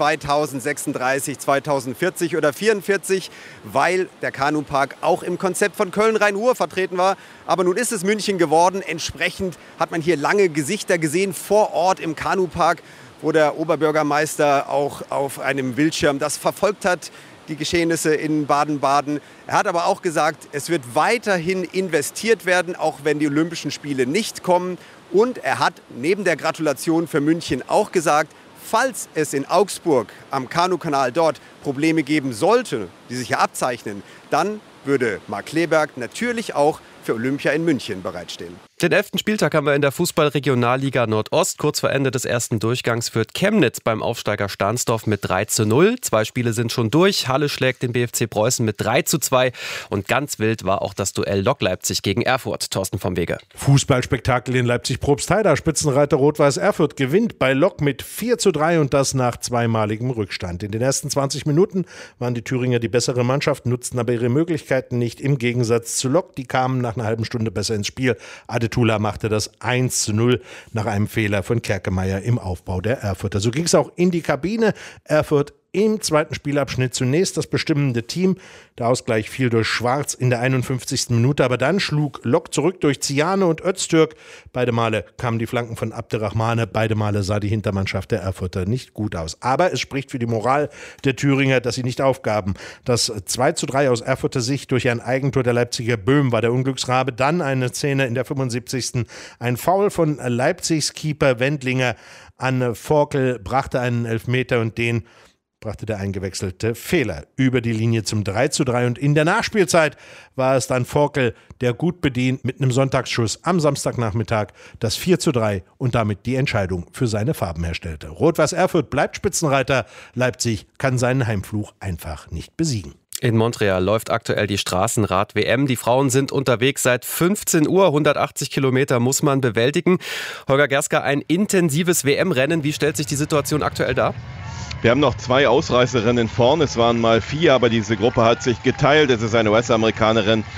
T: 2036, 2040 oder 2044, weil der Kanupark auch im Konzept von Köln-Rhein-Ruhr vertreten war. Aber nun ist es München geworden. Entsprechend hat man hier lange Gesichter gesehen vor Ort im Kanupark, wo der Oberbürgermeister auch auf einem Bildschirm das verfolgt hat, die Geschehnisse in Baden-Baden. Er hat aber auch gesagt, es wird weiterhin investiert werden, auch wenn die Olympischen Spiele nicht kommen. Und er hat neben der Gratulation für München auch gesagt, falls es in Augsburg am Kanukanal dort Probleme geben sollte, die sich hier abzeichnen, dann würde Markkleeberg natürlich auch für Olympia in München bereitstehen.
J: Den 11. Spieltag haben wir in der Fußball-Regionalliga Nordost. Kurz vor Ende des ersten Durchgangs führt Chemnitz beim Aufsteiger Stahnsdorf mit 3:0. 2 Spiele sind schon durch. Halle schlägt den BFC Preußen mit 3:2. Und ganz wild war auch das Duell Lok Leipzig gegen Erfurt. Thorsten vom Wege.
U: Fußballspektakel in Leipzig-Probstheida. Spitzenreiter Rot-Weiß Erfurt gewinnt bei Lok mit 4:3 und das nach zweimaligem Rückstand. In den ersten 20 Minuten waren die Thüringer die bessere Mannschaft, nutzten aber ihre Möglichkeiten nicht. Im Gegensatz zu Lok, die kamen nach einer halben Stunde besser ins Spiel. Adetula machte das 1:0 nach einem Fehler von Kerkemeyer im Aufbau der Erfurter. So ging es auch in die Kabine. Erfurt im zweiten Spielabschnitt zunächst das bestimmende Team. Der Ausgleich fiel durch Schwarz in der 51. Minute, aber dann schlug Lok zurück durch Ziane und Öztürk. Beide Male kamen die Flanken von Abderrahmane, beide Male sah die Hintermannschaft der Erfurter nicht gut aus. Aber es spricht für die Moral der Thüringer, dass sie nicht aufgaben. Das 2:3 aus Erfurter Sicht durch ein Eigentor der Leipziger Böhm war der Unglücksrabe. Dann eine Szene in der 75. Ein Foul von Leipzigs Keeper Wendlinger an Forkel brachte einen Elfmeter und den brachte der eingewechselte Fehler über die Linie zum 3:3 und in der Nachspielzeit war es dann Forkel, der gut bedient mit einem Sonntagsschuss am Samstagnachmittag das 4:3 und damit die Entscheidung für seine Farben herstellte. Rot-Weiß Erfurt bleibt Spitzenreiter, Leipzig kann seinen Heimfluch einfach nicht besiegen.
J: In Montreal läuft aktuell die Straßenrad-WM. Die Frauen sind unterwegs seit 15 Uhr. 180 Kilometer muss man bewältigen. Holger Gerska, ein intensives WM-Rennen. Wie stellt sich die Situation aktuell dar?
K: Wir haben noch 2 Ausreißerinnen vorn. Es waren mal 4, aber diese Gruppe hat sich geteilt. Es ist eine US-Amerikanerin,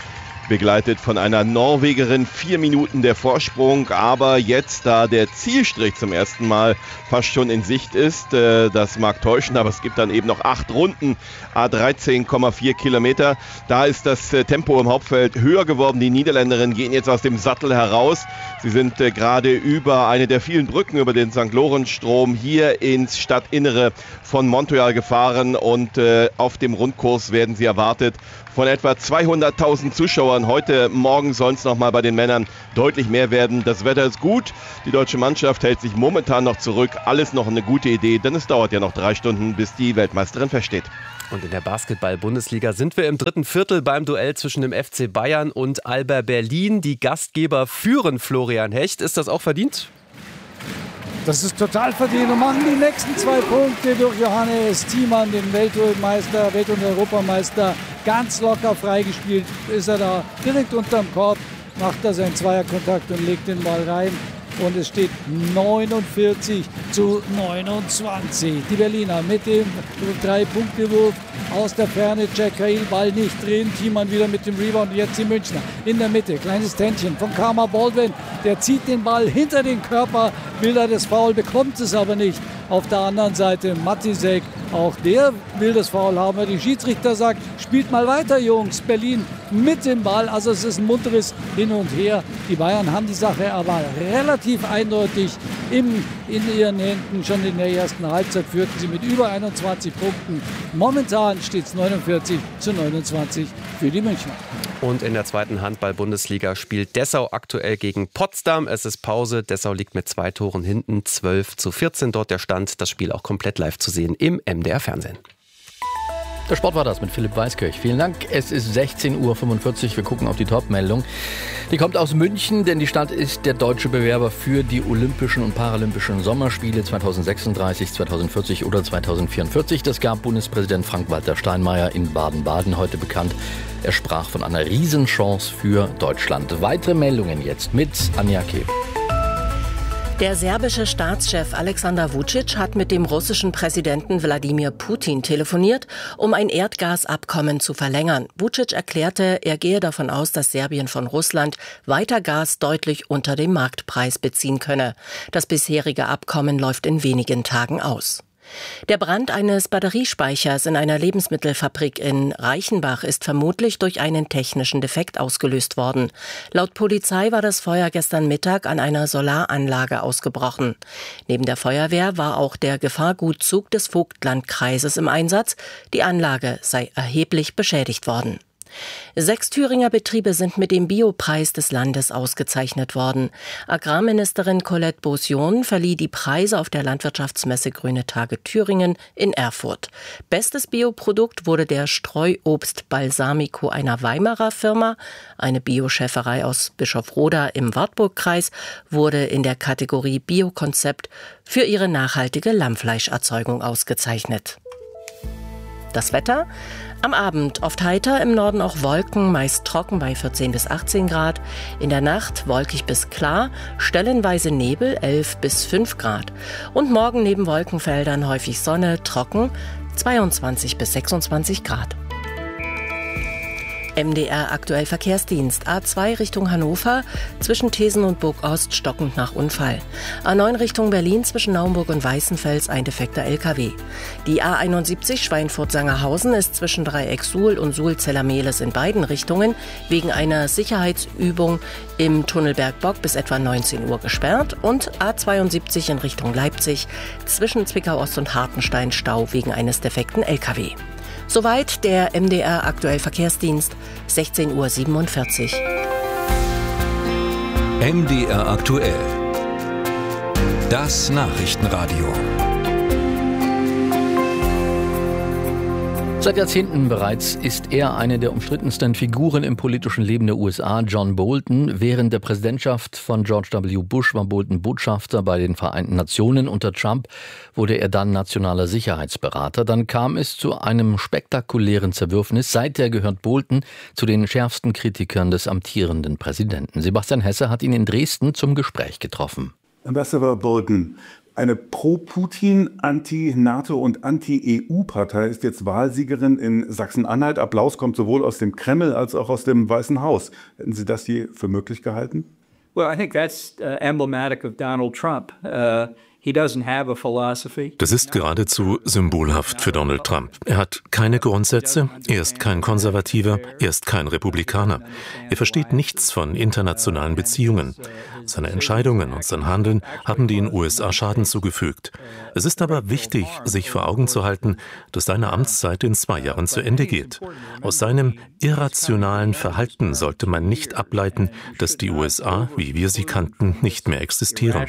K: begleitet von einer Norwegerin. 4 Minuten der Vorsprung, aber jetzt, da der Zielstrich zum ersten Mal fast schon in Sicht ist, das mag täuschen, aber es gibt dann eben noch 8 Runden, 13,4 Kilometer. Da ist das Tempo im Hauptfeld höher geworden. Die Niederländerinnen gehen jetzt aus dem Sattel heraus. Sie sind gerade über eine der vielen Brücken über den St. Lorenzstrom hier ins Stadtinnere von Montreal gefahren und auf dem Rundkurs werden sie erwartet von etwa 200.000 Zuschauern. Heute Morgen sollen es nochmal bei den Männern deutlich mehr werden. Das Wetter ist gut. Die deutsche Mannschaft hält sich momentan noch zurück. Alles noch eine gute Idee, denn es dauert ja noch 3 Stunden, bis die Weltmeisterin feststeht.
J: Und in der Basketball-Bundesliga sind wir im 3. Viertel beim Duell zwischen dem FC Bayern und Alba Berlin. Die Gastgeber führen, Florian Hecht. Ist das auch verdient?
O: Das ist total verdient und machen die nächsten 2 Punkte durch Johannes Thiemann, den Welt- und Europameister. Ganz locker freigespielt ist er da direkt unterm Korb, macht da seinen Zweierkontakt und legt den Ball rein. Und es steht 49-29. Die Berliner mit dem 3-Punkte-Wurf aus der Ferne. Jack Cahill, Ball nicht drin. Thiemann wieder mit dem Rebound. Und jetzt die Münchner in der Mitte. Kleines Tändchen von Karma Baldwin. Der zieht den Ball hinter den Körper. Will er das Foul, bekommt es aber nicht. Auf der anderen Seite Matisek, auch der will das Foul haben. Der Schiedsrichter sagt, spielt mal weiter, Jungs. Berlin mit dem Ball. Also es ist ein munteres Hin und Her. Die Bayern haben die Sache aber relativ eindeutig in ihren Händen. Schon in der ersten Halbzeit führten sie mit über 21 Punkten. Momentan steht es 49-29 für die Münchner.
J: Und in der zweiten Handball-Bundesliga spielt Dessau aktuell gegen Potsdam. Es ist Pause. Dessau liegt mit 2 Toren hinten, 12-14 dort der Stand. Das Spiel auch komplett live zu sehen im MDR-Fernsehen.
B: Der Sport war das mit Philipp Weiskirch. Vielen Dank. Es ist 16:45 Uhr. Wir gucken auf die Top-Meldung. Die kommt aus München, denn die Stadt ist der deutsche Bewerber für die Olympischen und Paralympischen Sommerspiele 2036, 2040 oder 2044. Das gab Bundespräsident Frank-Walter Steinmeier in Baden-Baden heute bekannt. Er sprach von einer Riesenchance für Deutschland. Weitere Meldungen jetzt mit Anja Kehl.
A: Der serbische Staatschef Alexander Vučić hat mit dem russischen Präsidenten Wladimir Putin telefoniert, um ein Erdgasabkommen zu verlängern. Vučić erklärte, er gehe davon aus, dass Serbien von Russland weiter Gas deutlich unter dem Marktpreis beziehen könne. Das bisherige Abkommen läuft in wenigen Tagen aus. Der Brand eines Batteriespeichers in einer Lebensmittelfabrik in Reichenbach ist vermutlich durch einen technischen Defekt ausgelöst worden. Laut Polizei war das Feuer gestern Mittag an einer Solaranlage ausgebrochen. Neben der Feuerwehr war auch der Gefahrgutzug des Vogtlandkreises im Einsatz. Die Anlage sei erheblich beschädigt worden. 6 Thüringer Betriebe sind mit dem Biopreis des Landes ausgezeichnet worden. Agrarministerin Colette Beausion verlieh die Preise auf der Landwirtschaftsmesse Grüne Tage Thüringen in Erfurt. Bestes Bioprodukt wurde der Streuobst Balsamico einer Weimarer Firma. Eine Bioschäferei aus Bischofroda im Wartburgkreis wurde in der Kategorie Biokonzept für ihre nachhaltige Lammfleischerzeugung ausgezeichnet. Das Wetter? Am Abend oft heiter, im Norden auch Wolken, meist trocken bei 14 bis 18 Grad. In der Nacht wolkig bis klar, stellenweise Nebel 11 bis 5 Grad. Und morgen neben Wolkenfeldern häufig Sonne, trocken 22 bis 26 Grad. MDR aktuell Verkehrsdienst. A2 Richtung Hannover, zwischen Thesen und Burg Ost stockend nach Unfall. A9 Richtung Berlin, zwischen Naumburg und Weißenfels ein defekter LKW. Die A71 Schweinfurt-Sangerhausen ist zwischen Dreieck Suhl und Suhl-Zellermehles in beiden Richtungen wegen einer Sicherheitsübung im Tunnel Bergbock bis etwa 19 Uhr gesperrt. Und A72 in Richtung Leipzig, zwischen Zwickau Ost und Hartenstein Stau wegen eines defekten LKW. Soweit der MDR aktuell Verkehrsdienst, 16:47 Uhr.
I: MDR aktuell. Das Nachrichtenradio.
B: Seit Jahrzehnten bereits ist er eine der umstrittensten Figuren im politischen Leben der USA, John Bolton. Während der Präsidentschaft von George W. Bush war Bolton Botschafter bei den Vereinten Nationen. Unter Trump wurde er dann nationaler Sicherheitsberater. Dann kam es zu einem spektakulären Zerwürfnis. Seither gehört Bolton zu den schärfsten Kritikern des amtierenden Präsidenten. Sebastian Hesse hat ihn in Dresden zum Gespräch getroffen.
V: Ambassador Bolton,
D: Eine Pro-Putin, Anti-NATO und Anti-EU-Partei ist jetzt Wahlsiegerin in Sachsen-Anhalt. Applaus kommt sowohl aus dem Kreml als auch aus dem Weißen Haus. Hätten Sie das je für möglich gehalten?
V: Well, I think that's emblematic of Donald Trump.
W: Das ist geradezu symbolhaft für Donald Trump. Er hat keine Grundsätze, er ist kein Konservativer, er ist kein Republikaner. Er versteht nichts von internationalen Beziehungen. Seine Entscheidungen und sein Handeln haben den USA Schaden zugefügt. Es ist aber wichtig, sich vor Augen zu halten, dass seine Amtszeit in 2 Jahren zu Ende geht. Aus seinem irrationalen Verhalten sollte man nicht ableiten, dass die USA, wie wir sie kannten, nicht mehr existieren.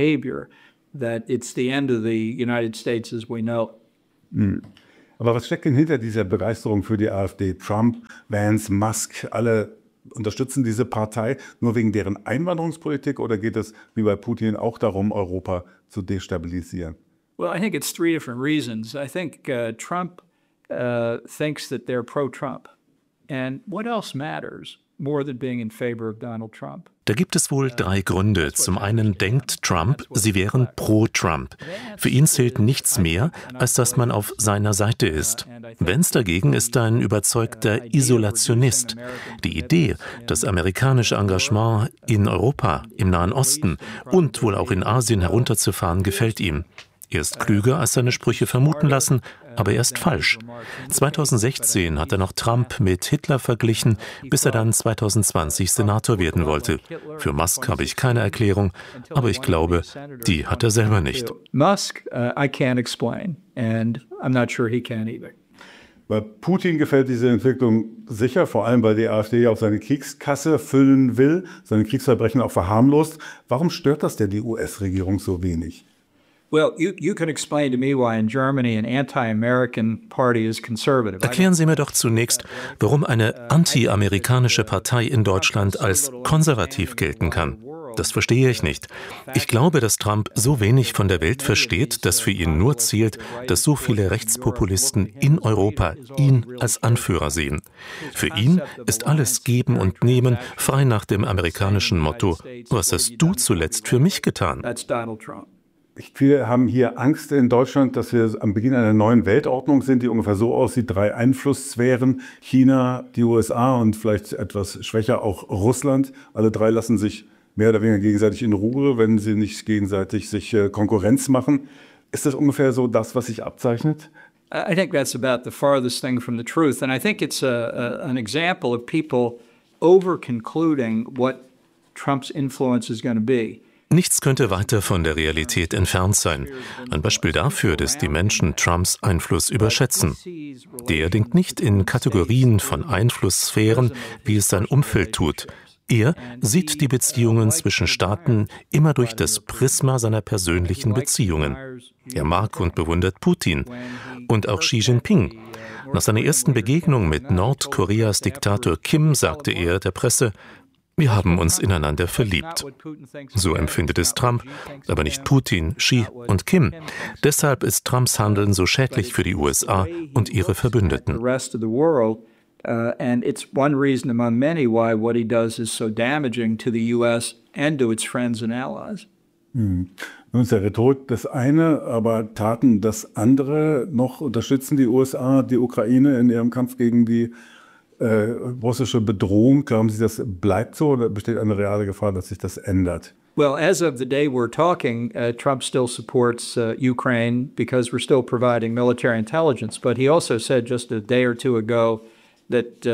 V: That it's the end of the United States as we know.
D: Aber was steckt denn hinter dieser Begeisterung für die AfD? Trump, Vance, Musk, alle unterstützen diese Partei nur wegen deren Einwanderungspolitik oder geht es wie bei Putin auch darum, Europa zu destabilisieren?
V: Well, I think it's 3 different reasons. I think Trump thinks that they're pro-Trump. And what else matters more than being in favor of Donald Trump?
W: Da gibt es wohl 3 Gründe. Zum einen denkt Trump, sie wären pro-Trump. Für ihn zählt nichts mehr, als dass man auf seiner Seite ist. Vance dagegen ist ein überzeugter Isolationist. Die Idee, das amerikanische Engagement in Europa, im Nahen Osten und wohl auch in Asien herunterzufahren, gefällt ihm. Er ist klüger, als seine Sprüche vermuten lassen, aber er ist falsch. 2016 hat er noch Trump mit Hitler verglichen, bis er dann 2020 Senator werden wollte. Für Musk habe ich keine Erklärung, aber ich glaube, die hat er selber nicht.
V: Musk, I can't explain, and I'm not sure he can either.
D: Bei Putin gefällt diese Entwicklung sicher, vor allem weil die AfD auch seine Kriegskasse füllen will, seine Kriegsverbrechen auch verharmlost. Warum stört das denn die US-Regierung so wenig?
V: Well, you can explain to me why in Germany an anti-American party is conservative.
W: Erklären Sie mir doch zunächst, warum eine anti-amerikanische Partei in Deutschland als konservativ gelten kann. Das verstehe ich nicht. Ich glaube, dass Trump so wenig von der Welt versteht, dass für ihn nur zählt, dass so viele Rechtspopulisten in Europa ihn als Anführer sehen. Für ihn ist alles Geben und Nehmen frei nach dem amerikanischen Motto: Was hast du zuletzt für mich getan?
D: Viele haben hier Angst in Deutschland, dass wir am Beginn einer neuen Weltordnung sind, die ungefähr so aussieht: 3 Einflusssphären, China, die USA und vielleicht etwas schwächer auch Russland. Alle 3 lassen sich mehr oder weniger gegenseitig in Ruhe, wenn sie nicht gegenseitig sich Konkurrenz machen. Ist das ungefähr so das, was sich abzeichnet?
V: I think that's about the farthest thing from the truth. And I think it's an example of people over-concluding what Trump's influence is going to be.
W: Nichts könnte weiter von der Realität entfernt sein. Ein Beispiel dafür, dass die Menschen Trumps Einfluss überschätzen. Der denkt nicht in Kategorien von Einflusssphären, wie es sein Umfeld tut. Er sieht die Beziehungen zwischen Staaten immer durch das Prisma seiner persönlichen Beziehungen. Er mag und bewundert Putin und auch Xi Jinping. Nach seiner ersten Begegnung mit Nordkoreas Diktator Kim sagte er der Presse: Wir haben uns ineinander verliebt. So empfindet es Trump, aber nicht Putin, Xi und Kim. Deshalb ist Trumps Handeln so schädlich für die USA und ihre Verbündeten.
V: And it's one reason among many why what he does is so damaging to the US and to its friends and allies.
D: Nun ist ja Rhetorik das eine, aber Taten das andere. Noch unterstützen die USA die Ukraine in ihrem Kampf gegen die russische Bedrohung. Glauben Sie, das bleibt so oder besteht eine reale Gefahr, dass sich das ändert?
V: Well, as of the day we're talking, Trump still supports Ukraine because we're still providing military intelligence. But he also said just a day or two ago that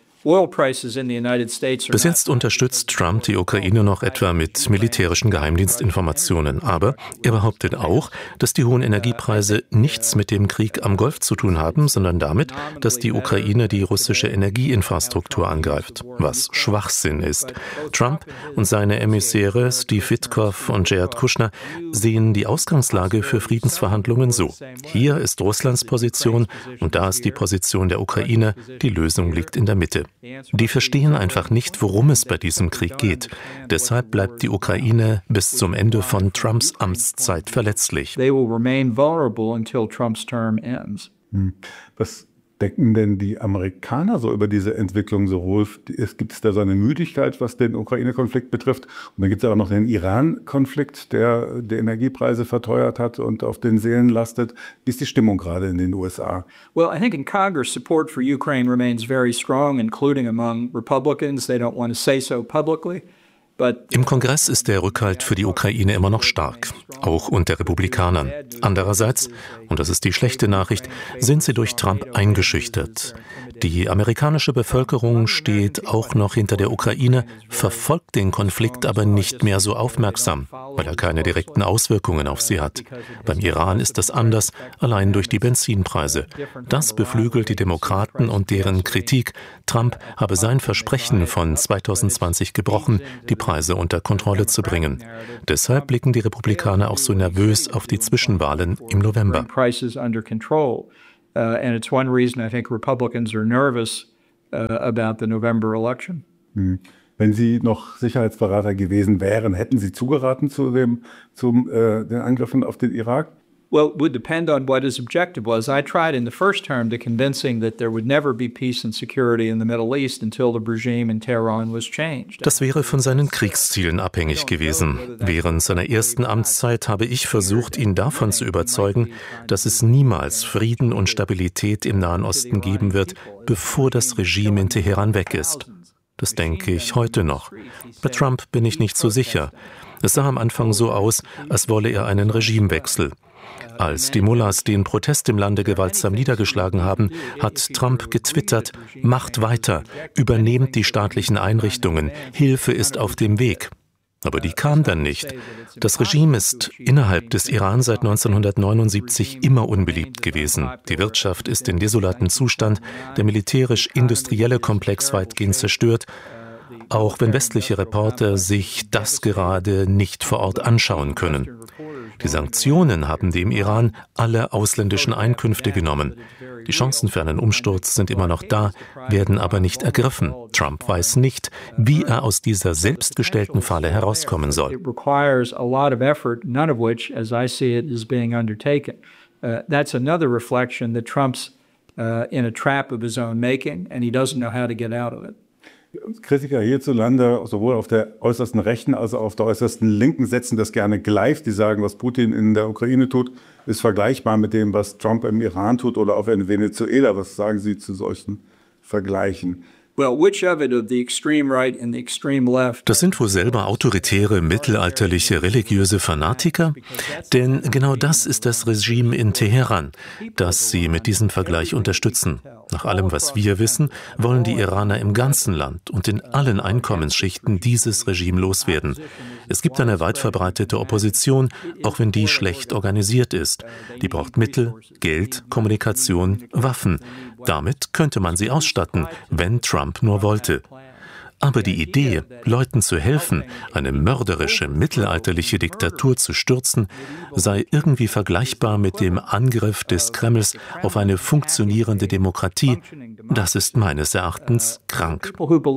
W: Bis jetzt unterstützt Trump die Ukraine noch etwa mit militärischen Geheimdienstinformationen. Aber er behauptet auch, dass die hohen Energiepreise nichts mit dem Krieg am Golf zu tun haben, sondern damit, dass die Ukraine die russische Energieinfrastruktur angreift, was Schwachsinn ist. Trump und seine Emissäre Steve Witkoff und Jared Kushner sehen die Ausgangslage für Friedensverhandlungen so: Hier ist Russlands Position und da ist die Position der Ukraine. Die Lösung liegt in der Mitte. Die verstehen einfach nicht, worum es bei diesem Krieg geht. Deshalb bleibt die Ukraine bis zum Ende von Trumps Amtszeit verletzlich.
V: They will remain vulnerable until Trump's term ends.
D: Was denken denn die Amerikaner so über diese Entwicklung so, Rolf? Gibt es da so eine Müdigkeit, was den Ukraine-Konflikt betrifft? Und dann gibt es aber noch den Iran-Konflikt, der die Energiepreise verteuert hat und auf den Seelen lastet. Wie ist die Stimmung gerade in den USA?
V: Well, I think in Congress support for Ukraine remains very strong, including among Republicans. They don't want to say so publicly.
W: Im Kongress ist der Rückhalt für die Ukraine immer noch stark, auch unter Republikanern. Andererseits, und das ist die schlechte Nachricht, sind sie durch Trump eingeschüchtert. Die amerikanische Bevölkerung steht auch noch hinter der Ukraine, verfolgt den Konflikt aber nicht mehr so aufmerksam, weil er keine direkten Auswirkungen auf sie hat. Beim Iran ist das anders, allein durch die Benzinpreise. Das beflügelt die Demokraten und deren Kritik, Trump habe sein Versprechen von 2020 gebrochen, die Preise unter Kontrolle zu bringen. Deshalb blicken die Republikaner auch so nervös auf die Zwischenwahlen im November.
V: And it's one reason I think Republicans are nervous about the November election.
D: Wenn Sie noch Sicherheitsberater gewesen wären, hätten Sie zugeraten zu den Angriffen auf den Irak?
V: Well, it would depend on what his objective was. I tried in the first term to convince him that there would never be peace and security in the Middle East until the regime in Tehran was changed.
W: Das wäre von seinen Kriegszielen abhängig gewesen. Während seiner ersten Amtszeit habe ich versucht, ihn davon zu überzeugen, dass es niemals Frieden und Stabilität im Nahen Osten geben wird, bevor das Regime in Teheran weg ist. Das denke ich heute noch. Bei Trump bin ich nicht so sicher. Es sah am Anfang so aus, als wolle er einen Regimewechsel. Als die Mullahs den Protest im Lande gewaltsam niedergeschlagen haben, hat Trump getwittert: Macht weiter, übernehmt die staatlichen Einrichtungen, Hilfe ist auf dem Weg. Aber die kam dann nicht. Das Regime ist innerhalb des Iran seit 1979 immer unbeliebt gewesen. Die Wirtschaft ist in desolatem Zustand, der militärisch-industrielle Komplex weitgehend zerstört, auch wenn westliche Reporter sich das gerade nicht vor Ort anschauen können. Die Sanktionen haben dem Iran alle ausländischen Einkünfte genommen. Die Chancen für einen Umsturz sind immer noch da, werden aber nicht ergriffen. Trump weiß nicht, wie er aus dieser selbstgestellten Falle herauskommen soll.
V: It requires a lot of effort, none of which, as I see it, is being undertaken. That's another reflection that Trump's in a trap of his own making, and he doesn't know how to get out of it.
D: Kritiker hierzulande, sowohl auf der äußersten Rechten als auch auf der äußersten Linken, setzen das gerne gleich. Die sagen, was Putin in der Ukraine tut, ist vergleichbar mit dem, was Trump im Iran tut oder auch in Venezuela. Was sagen Sie zu solchen Vergleichen?
W: Das sind wohl selber autoritäre, mittelalterliche, religiöse Fanatiker? Denn genau das ist das Regime in Teheran, das sie mit diesem Vergleich unterstützen. Nach allem, was wir wissen, wollen die Iraner im ganzen Land und in allen Einkommensschichten dieses Regime loswerden. Es gibt eine weit verbreitete Opposition, auch wenn die schlecht organisiert ist. Die braucht Mittel, Geld, Kommunikation, Waffen. Damit könnte man sie ausstatten, wenn Trump nur wollte. Aber die Idee, Leuten zu helfen, eine mörderische, mittelalterliche Diktatur zu stürzen, sei irgendwie vergleichbar mit dem Angriff des Kremls auf eine funktionierende Demokratie, das ist meines Erachtens krank.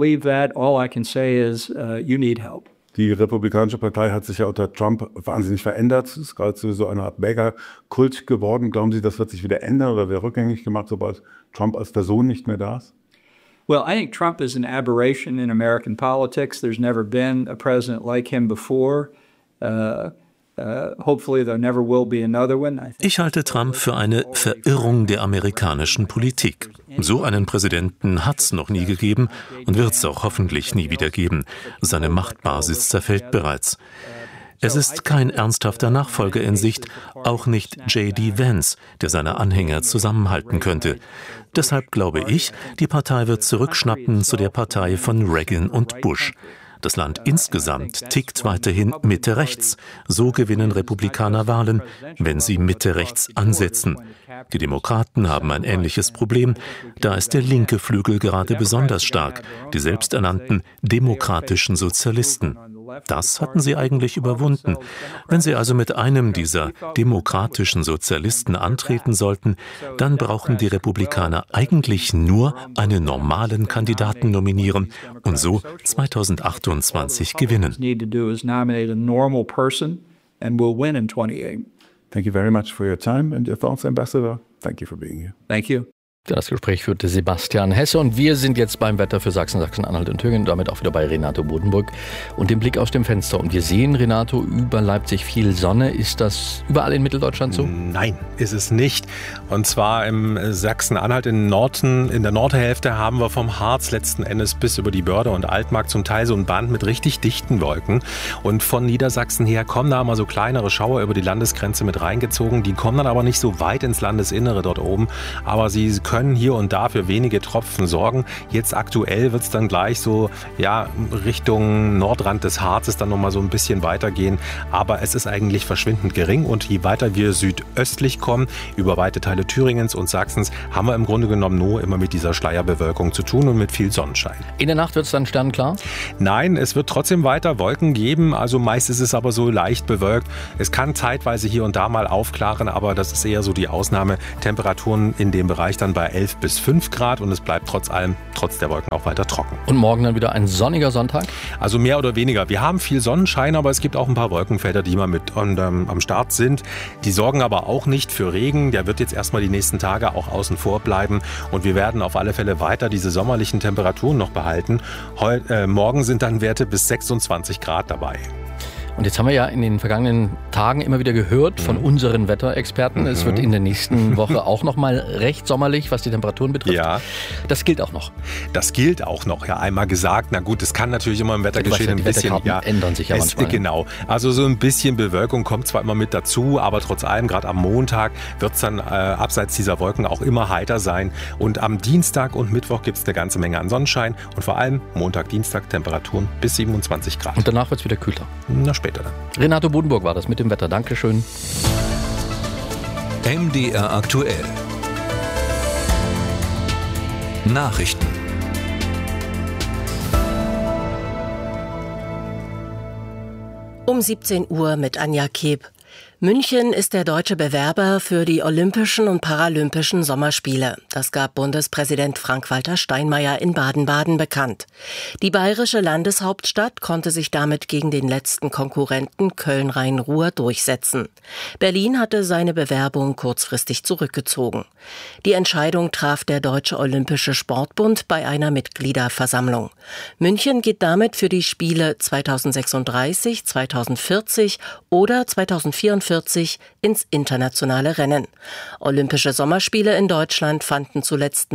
D: Die Republikanische Partei hat sich ja unter Trump wahnsinnig verändert. Es ist gerade so eine Art Mega-Kult geworden. Glauben Sie, das wird sich wieder ändern oder wird rückgängig gemacht, sobald Trump als Person nicht mehr da ist?
V: Well, I think Trump is an aberration in American politics. There's never been a president like him before. Hopefully there never will be another one.
W: Ich halte Trump für eine Verirrung der amerikanischen Politik. So einen Präsidenten hat es noch nie gegeben und wird es auch hoffentlich nie wieder geben. Seine Machtbasis zerfällt bereits. Es ist kein ernsthafter Nachfolger in Sicht, auch nicht J.D. Vance, der seine Anhänger zusammenhalten könnte. Deshalb glaube ich, die Partei wird zurückschnappen zu der Partei von Reagan und Bush. Das Land insgesamt tickt weiterhin Mitte-rechts. So gewinnen Republikaner Wahlen, wenn sie Mitte-rechts ansetzen. Die Demokraten haben ein ähnliches Problem. Da ist der linke Flügel gerade besonders stark, die selbsternannten demokratischen Sozialisten. Das hatten sie eigentlich überwunden. Wenn sie also mit einem dieser demokratischen Sozialisten antreten sollten, dann brauchen die Republikaner eigentlich nur einen normalen Kandidaten nominieren und so 2028 gewinnen.
D: Thank you very much for your time and your thoughts, Ambassador. Thank you for being here.
V: Thank you.
B: Das Gespräch führte Sebastian Hesse und wir sind jetzt beim Wetter für Sachsen, Sachsen-Anhalt und Thüringen, damit auch wieder bei Renato Bodenburg und dem Blick aus dem Fenster. Und wir sehen, Renato, über Leipzig viel Sonne. Ist das überall in Mitteldeutschland so?
P: Nein, ist es nicht. Und zwar im Sachsen-Anhalt in der Nordhälfte haben wir vom Harz letzten Endes bis über die Börde und Altmark zum Teil so ein Band mit richtig dichten Wolken. Und von Niedersachsen her kommen da mal so kleinere Schauer über die Landesgrenze mit reingezogen. Die kommen dann aber nicht so weit ins Landesinnere dort oben. Aber sie können hier und da für wenige Tropfen sorgen. Jetzt aktuell wird es dann gleich so Richtung Nordrand des Harzes dann nochmal so ein bisschen weitergehen. Aber es ist eigentlich verschwindend gering und je weiter wir südöstlich kommen, über weite Teile Thüringens und Sachsens, haben wir im Grunde genommen nur immer mit dieser Schleierbewölkung zu tun und mit viel Sonnenschein.
B: In der Nacht wird es dann sternklar?
P: Nein, es wird trotzdem weiter Wolken geben. Also meist ist es aber so leicht bewölkt. Es kann zeitweise hier und da mal aufklaren, aber das ist eher so die Ausnahme. Temperaturen in dem Bereich dann bei 11 bis 5 Grad und es bleibt trotz der Wolken auch weiter trocken.
B: Und morgen dann wieder ein sonniger Sonntag?
P: Also mehr oder weniger. Wir haben viel Sonnenschein, aber es gibt auch ein paar Wolkenfelder, die mal mit am Start sind. Die sorgen aber auch nicht für Regen. Der wird jetzt erstmal die nächsten Tage auch außen vor bleiben und wir werden auf alle Fälle weiter diese sommerlichen Temperaturen noch behalten. Morgen sind dann Werte bis 26 Grad dabei.
B: Und jetzt haben wir ja in den vergangenen Tagen immer wieder gehört von unseren Wetterexperten, es wird in der nächsten Woche auch noch mal recht sommerlich, was die Temperaturen betrifft.
P: Ja.
B: Das gilt auch noch.
P: Das gilt auch noch, ja, einmal gesagt. Na gut, es kann natürlich immer im Wettergeschehen ein bisschen...
B: Die ändern sich ja manchmal.
P: Genau, also so ein bisschen Bewölkung kommt zwar immer mit dazu, aber trotz allem, gerade am Montag, wird es dann abseits dieser Wolken auch immer heiter sein. Und am Dienstag und Mittwoch gibt es eine ganze Menge an Sonnenschein und vor allem Montag, Dienstag Temperaturen bis 27 Grad.
B: Und danach wird es wieder kühler.
P: Na, später dann.
B: Renato Bodenburg war das mit dem Wetter. Dankeschön.
I: MDR aktuell. Nachrichten.
A: Um 17 Uhr mit Anja Keb. München ist der deutsche Bewerber für die Olympischen und Paralympischen Sommerspiele. Das gab Bundespräsident Frank-Walter Steinmeier in Baden-Baden bekannt. Die bayerische Landeshauptstadt konnte sich damit gegen den letzten Konkurrenten Köln-Rhein-Ruhr durchsetzen. Berlin hatte seine Bewerbung kurzfristig zurückgezogen. Die Entscheidung traf der Deutsche Olympische Sportbund bei einer Mitgliederversammlung. München geht damit für die Spiele 2036, 2040 oder 2044 ins internationale Rennen. Olympische Sommerspiele in Deutschland fanden zuletzt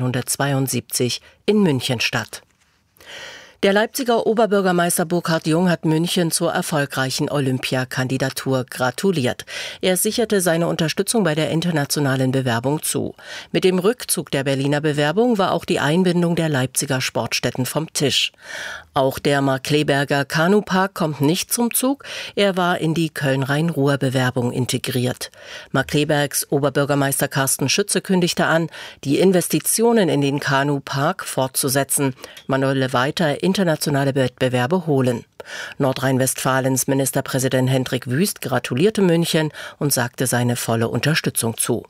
A: 1972 in München statt. Der Leipziger Oberbürgermeister Burkhard Jung hat München zur erfolgreichen Olympiakandidatur gratuliert. Er sicherte seine Unterstützung bei der internationalen Bewerbung zu. Mit dem Rückzug der Berliner Bewerbung war auch die Einbindung der Leipziger Sportstätten vom Tisch. Auch der Markkleeberger Kanupark kommt nicht zum Zug. Er war in die Köln-Rhein-Ruhr-Bewerbung integriert. Markkleebergs Oberbürgermeister Carsten Schütze kündigte an, die Investitionen in den Kanupark fortzusetzen. Man wolle weiter internationale Wettbewerbe holen. Nordrhein-Westfalens Ministerpräsident Hendrik Wüst gratulierte München und sagte seine volle Unterstützung zu.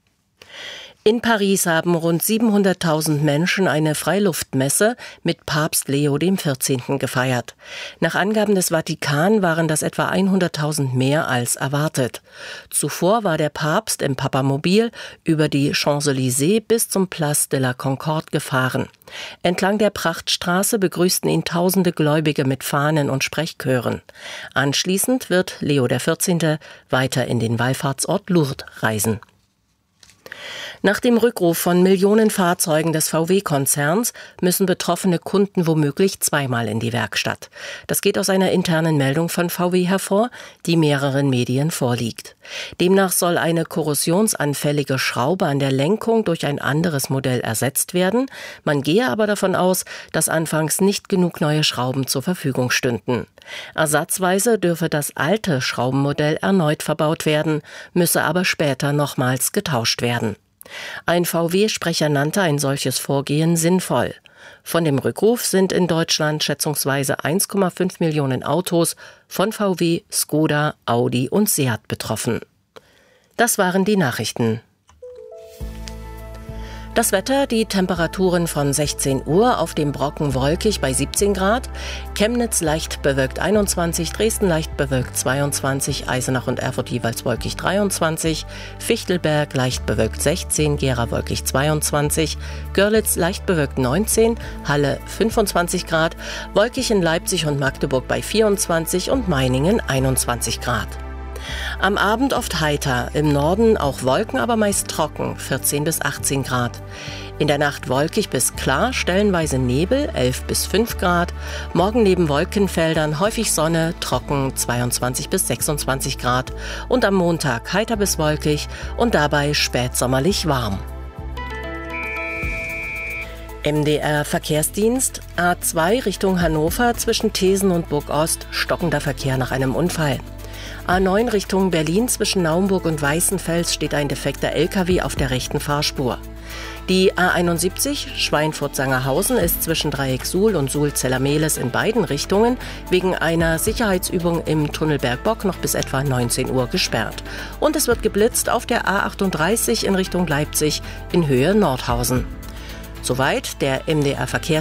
A: In Paris haben rund 700.000 Menschen eine Freiluftmesse mit Papst Leo XIV. Gefeiert. Nach Angaben des Vatikan waren das etwa 100.000 mehr als erwartet. Zuvor war der Papst im Papamobil über die Champs-Élysées bis zum Place de la Concorde gefahren. Entlang der Prachtstraße begrüßten ihn tausende Gläubige mit Fahnen und Sprechchören. Anschließend wird Leo XIV. Weiter in den Wallfahrtsort Lourdes reisen. Nach dem Rückruf von Millionen Fahrzeugen des VW-Konzerns müssen betroffene Kunden womöglich zweimal in die Werkstatt. Das geht aus einer internen Meldung von VW hervor, die mehreren Medien vorliegt. Demnach soll eine korrosionsanfällige Schraube an der Lenkung durch ein anderes Modell ersetzt werden. Man gehe aber davon aus, dass anfangs nicht genug neue Schrauben zur Verfügung stünden. Ersatzweise dürfe das alte Schraubenmodell erneut verbaut werden, müsse aber später nochmals getauscht werden. Ein VW-Sprecher nannte ein solches Vorgehen sinnvoll. Von dem Rückruf sind in Deutschland schätzungsweise 1,5 Millionen Autos von VW, Skoda, Audi und Seat betroffen. Das waren die Nachrichten. Das Wetter, die Temperaturen von 16 Uhr, auf dem Brocken wolkig bei 17 Grad, Chemnitz leicht bewölkt 21, Dresden leicht bewölkt 22, Eisenach und Erfurt jeweils wolkig 23, Fichtelberg leicht bewölkt 16, Gera wolkig 22, Görlitz leicht bewölkt 19, Halle 25 Grad, wolkig in Leipzig und Magdeburg bei 24 und Meiningen 21 Grad. Am Abend oft heiter, im Norden auch Wolken, aber meist trocken, 14 bis 18 Grad. In der Nacht wolkig bis klar, stellenweise Nebel, 11 bis 5 Grad. Morgen neben Wolkenfeldern häufig Sonne, trocken, 22 bis 26 Grad. Und am Montag heiter bis wolkig und dabei spätsommerlich warm. MDR Verkehrsdienst, A2 Richtung Hannover zwischen Thesen und Burgost, stockender Verkehr nach einem Unfall. A9 Richtung Berlin zwischen Naumburg und Weißenfels steht ein defekter LKW auf der rechten Fahrspur. Die A71 Schweinfurt-Sangerhausen ist zwischen Dreieck Suhl und Suhl-Zellermehles in beiden Richtungen wegen einer Sicherheitsübung im Tunnel Bergbock noch bis etwa 19 Uhr gesperrt. Und es wird geblitzt auf der A38 in Richtung Leipzig in Höhe Nordhausen. Soweit der MDR Verkehrsdienst.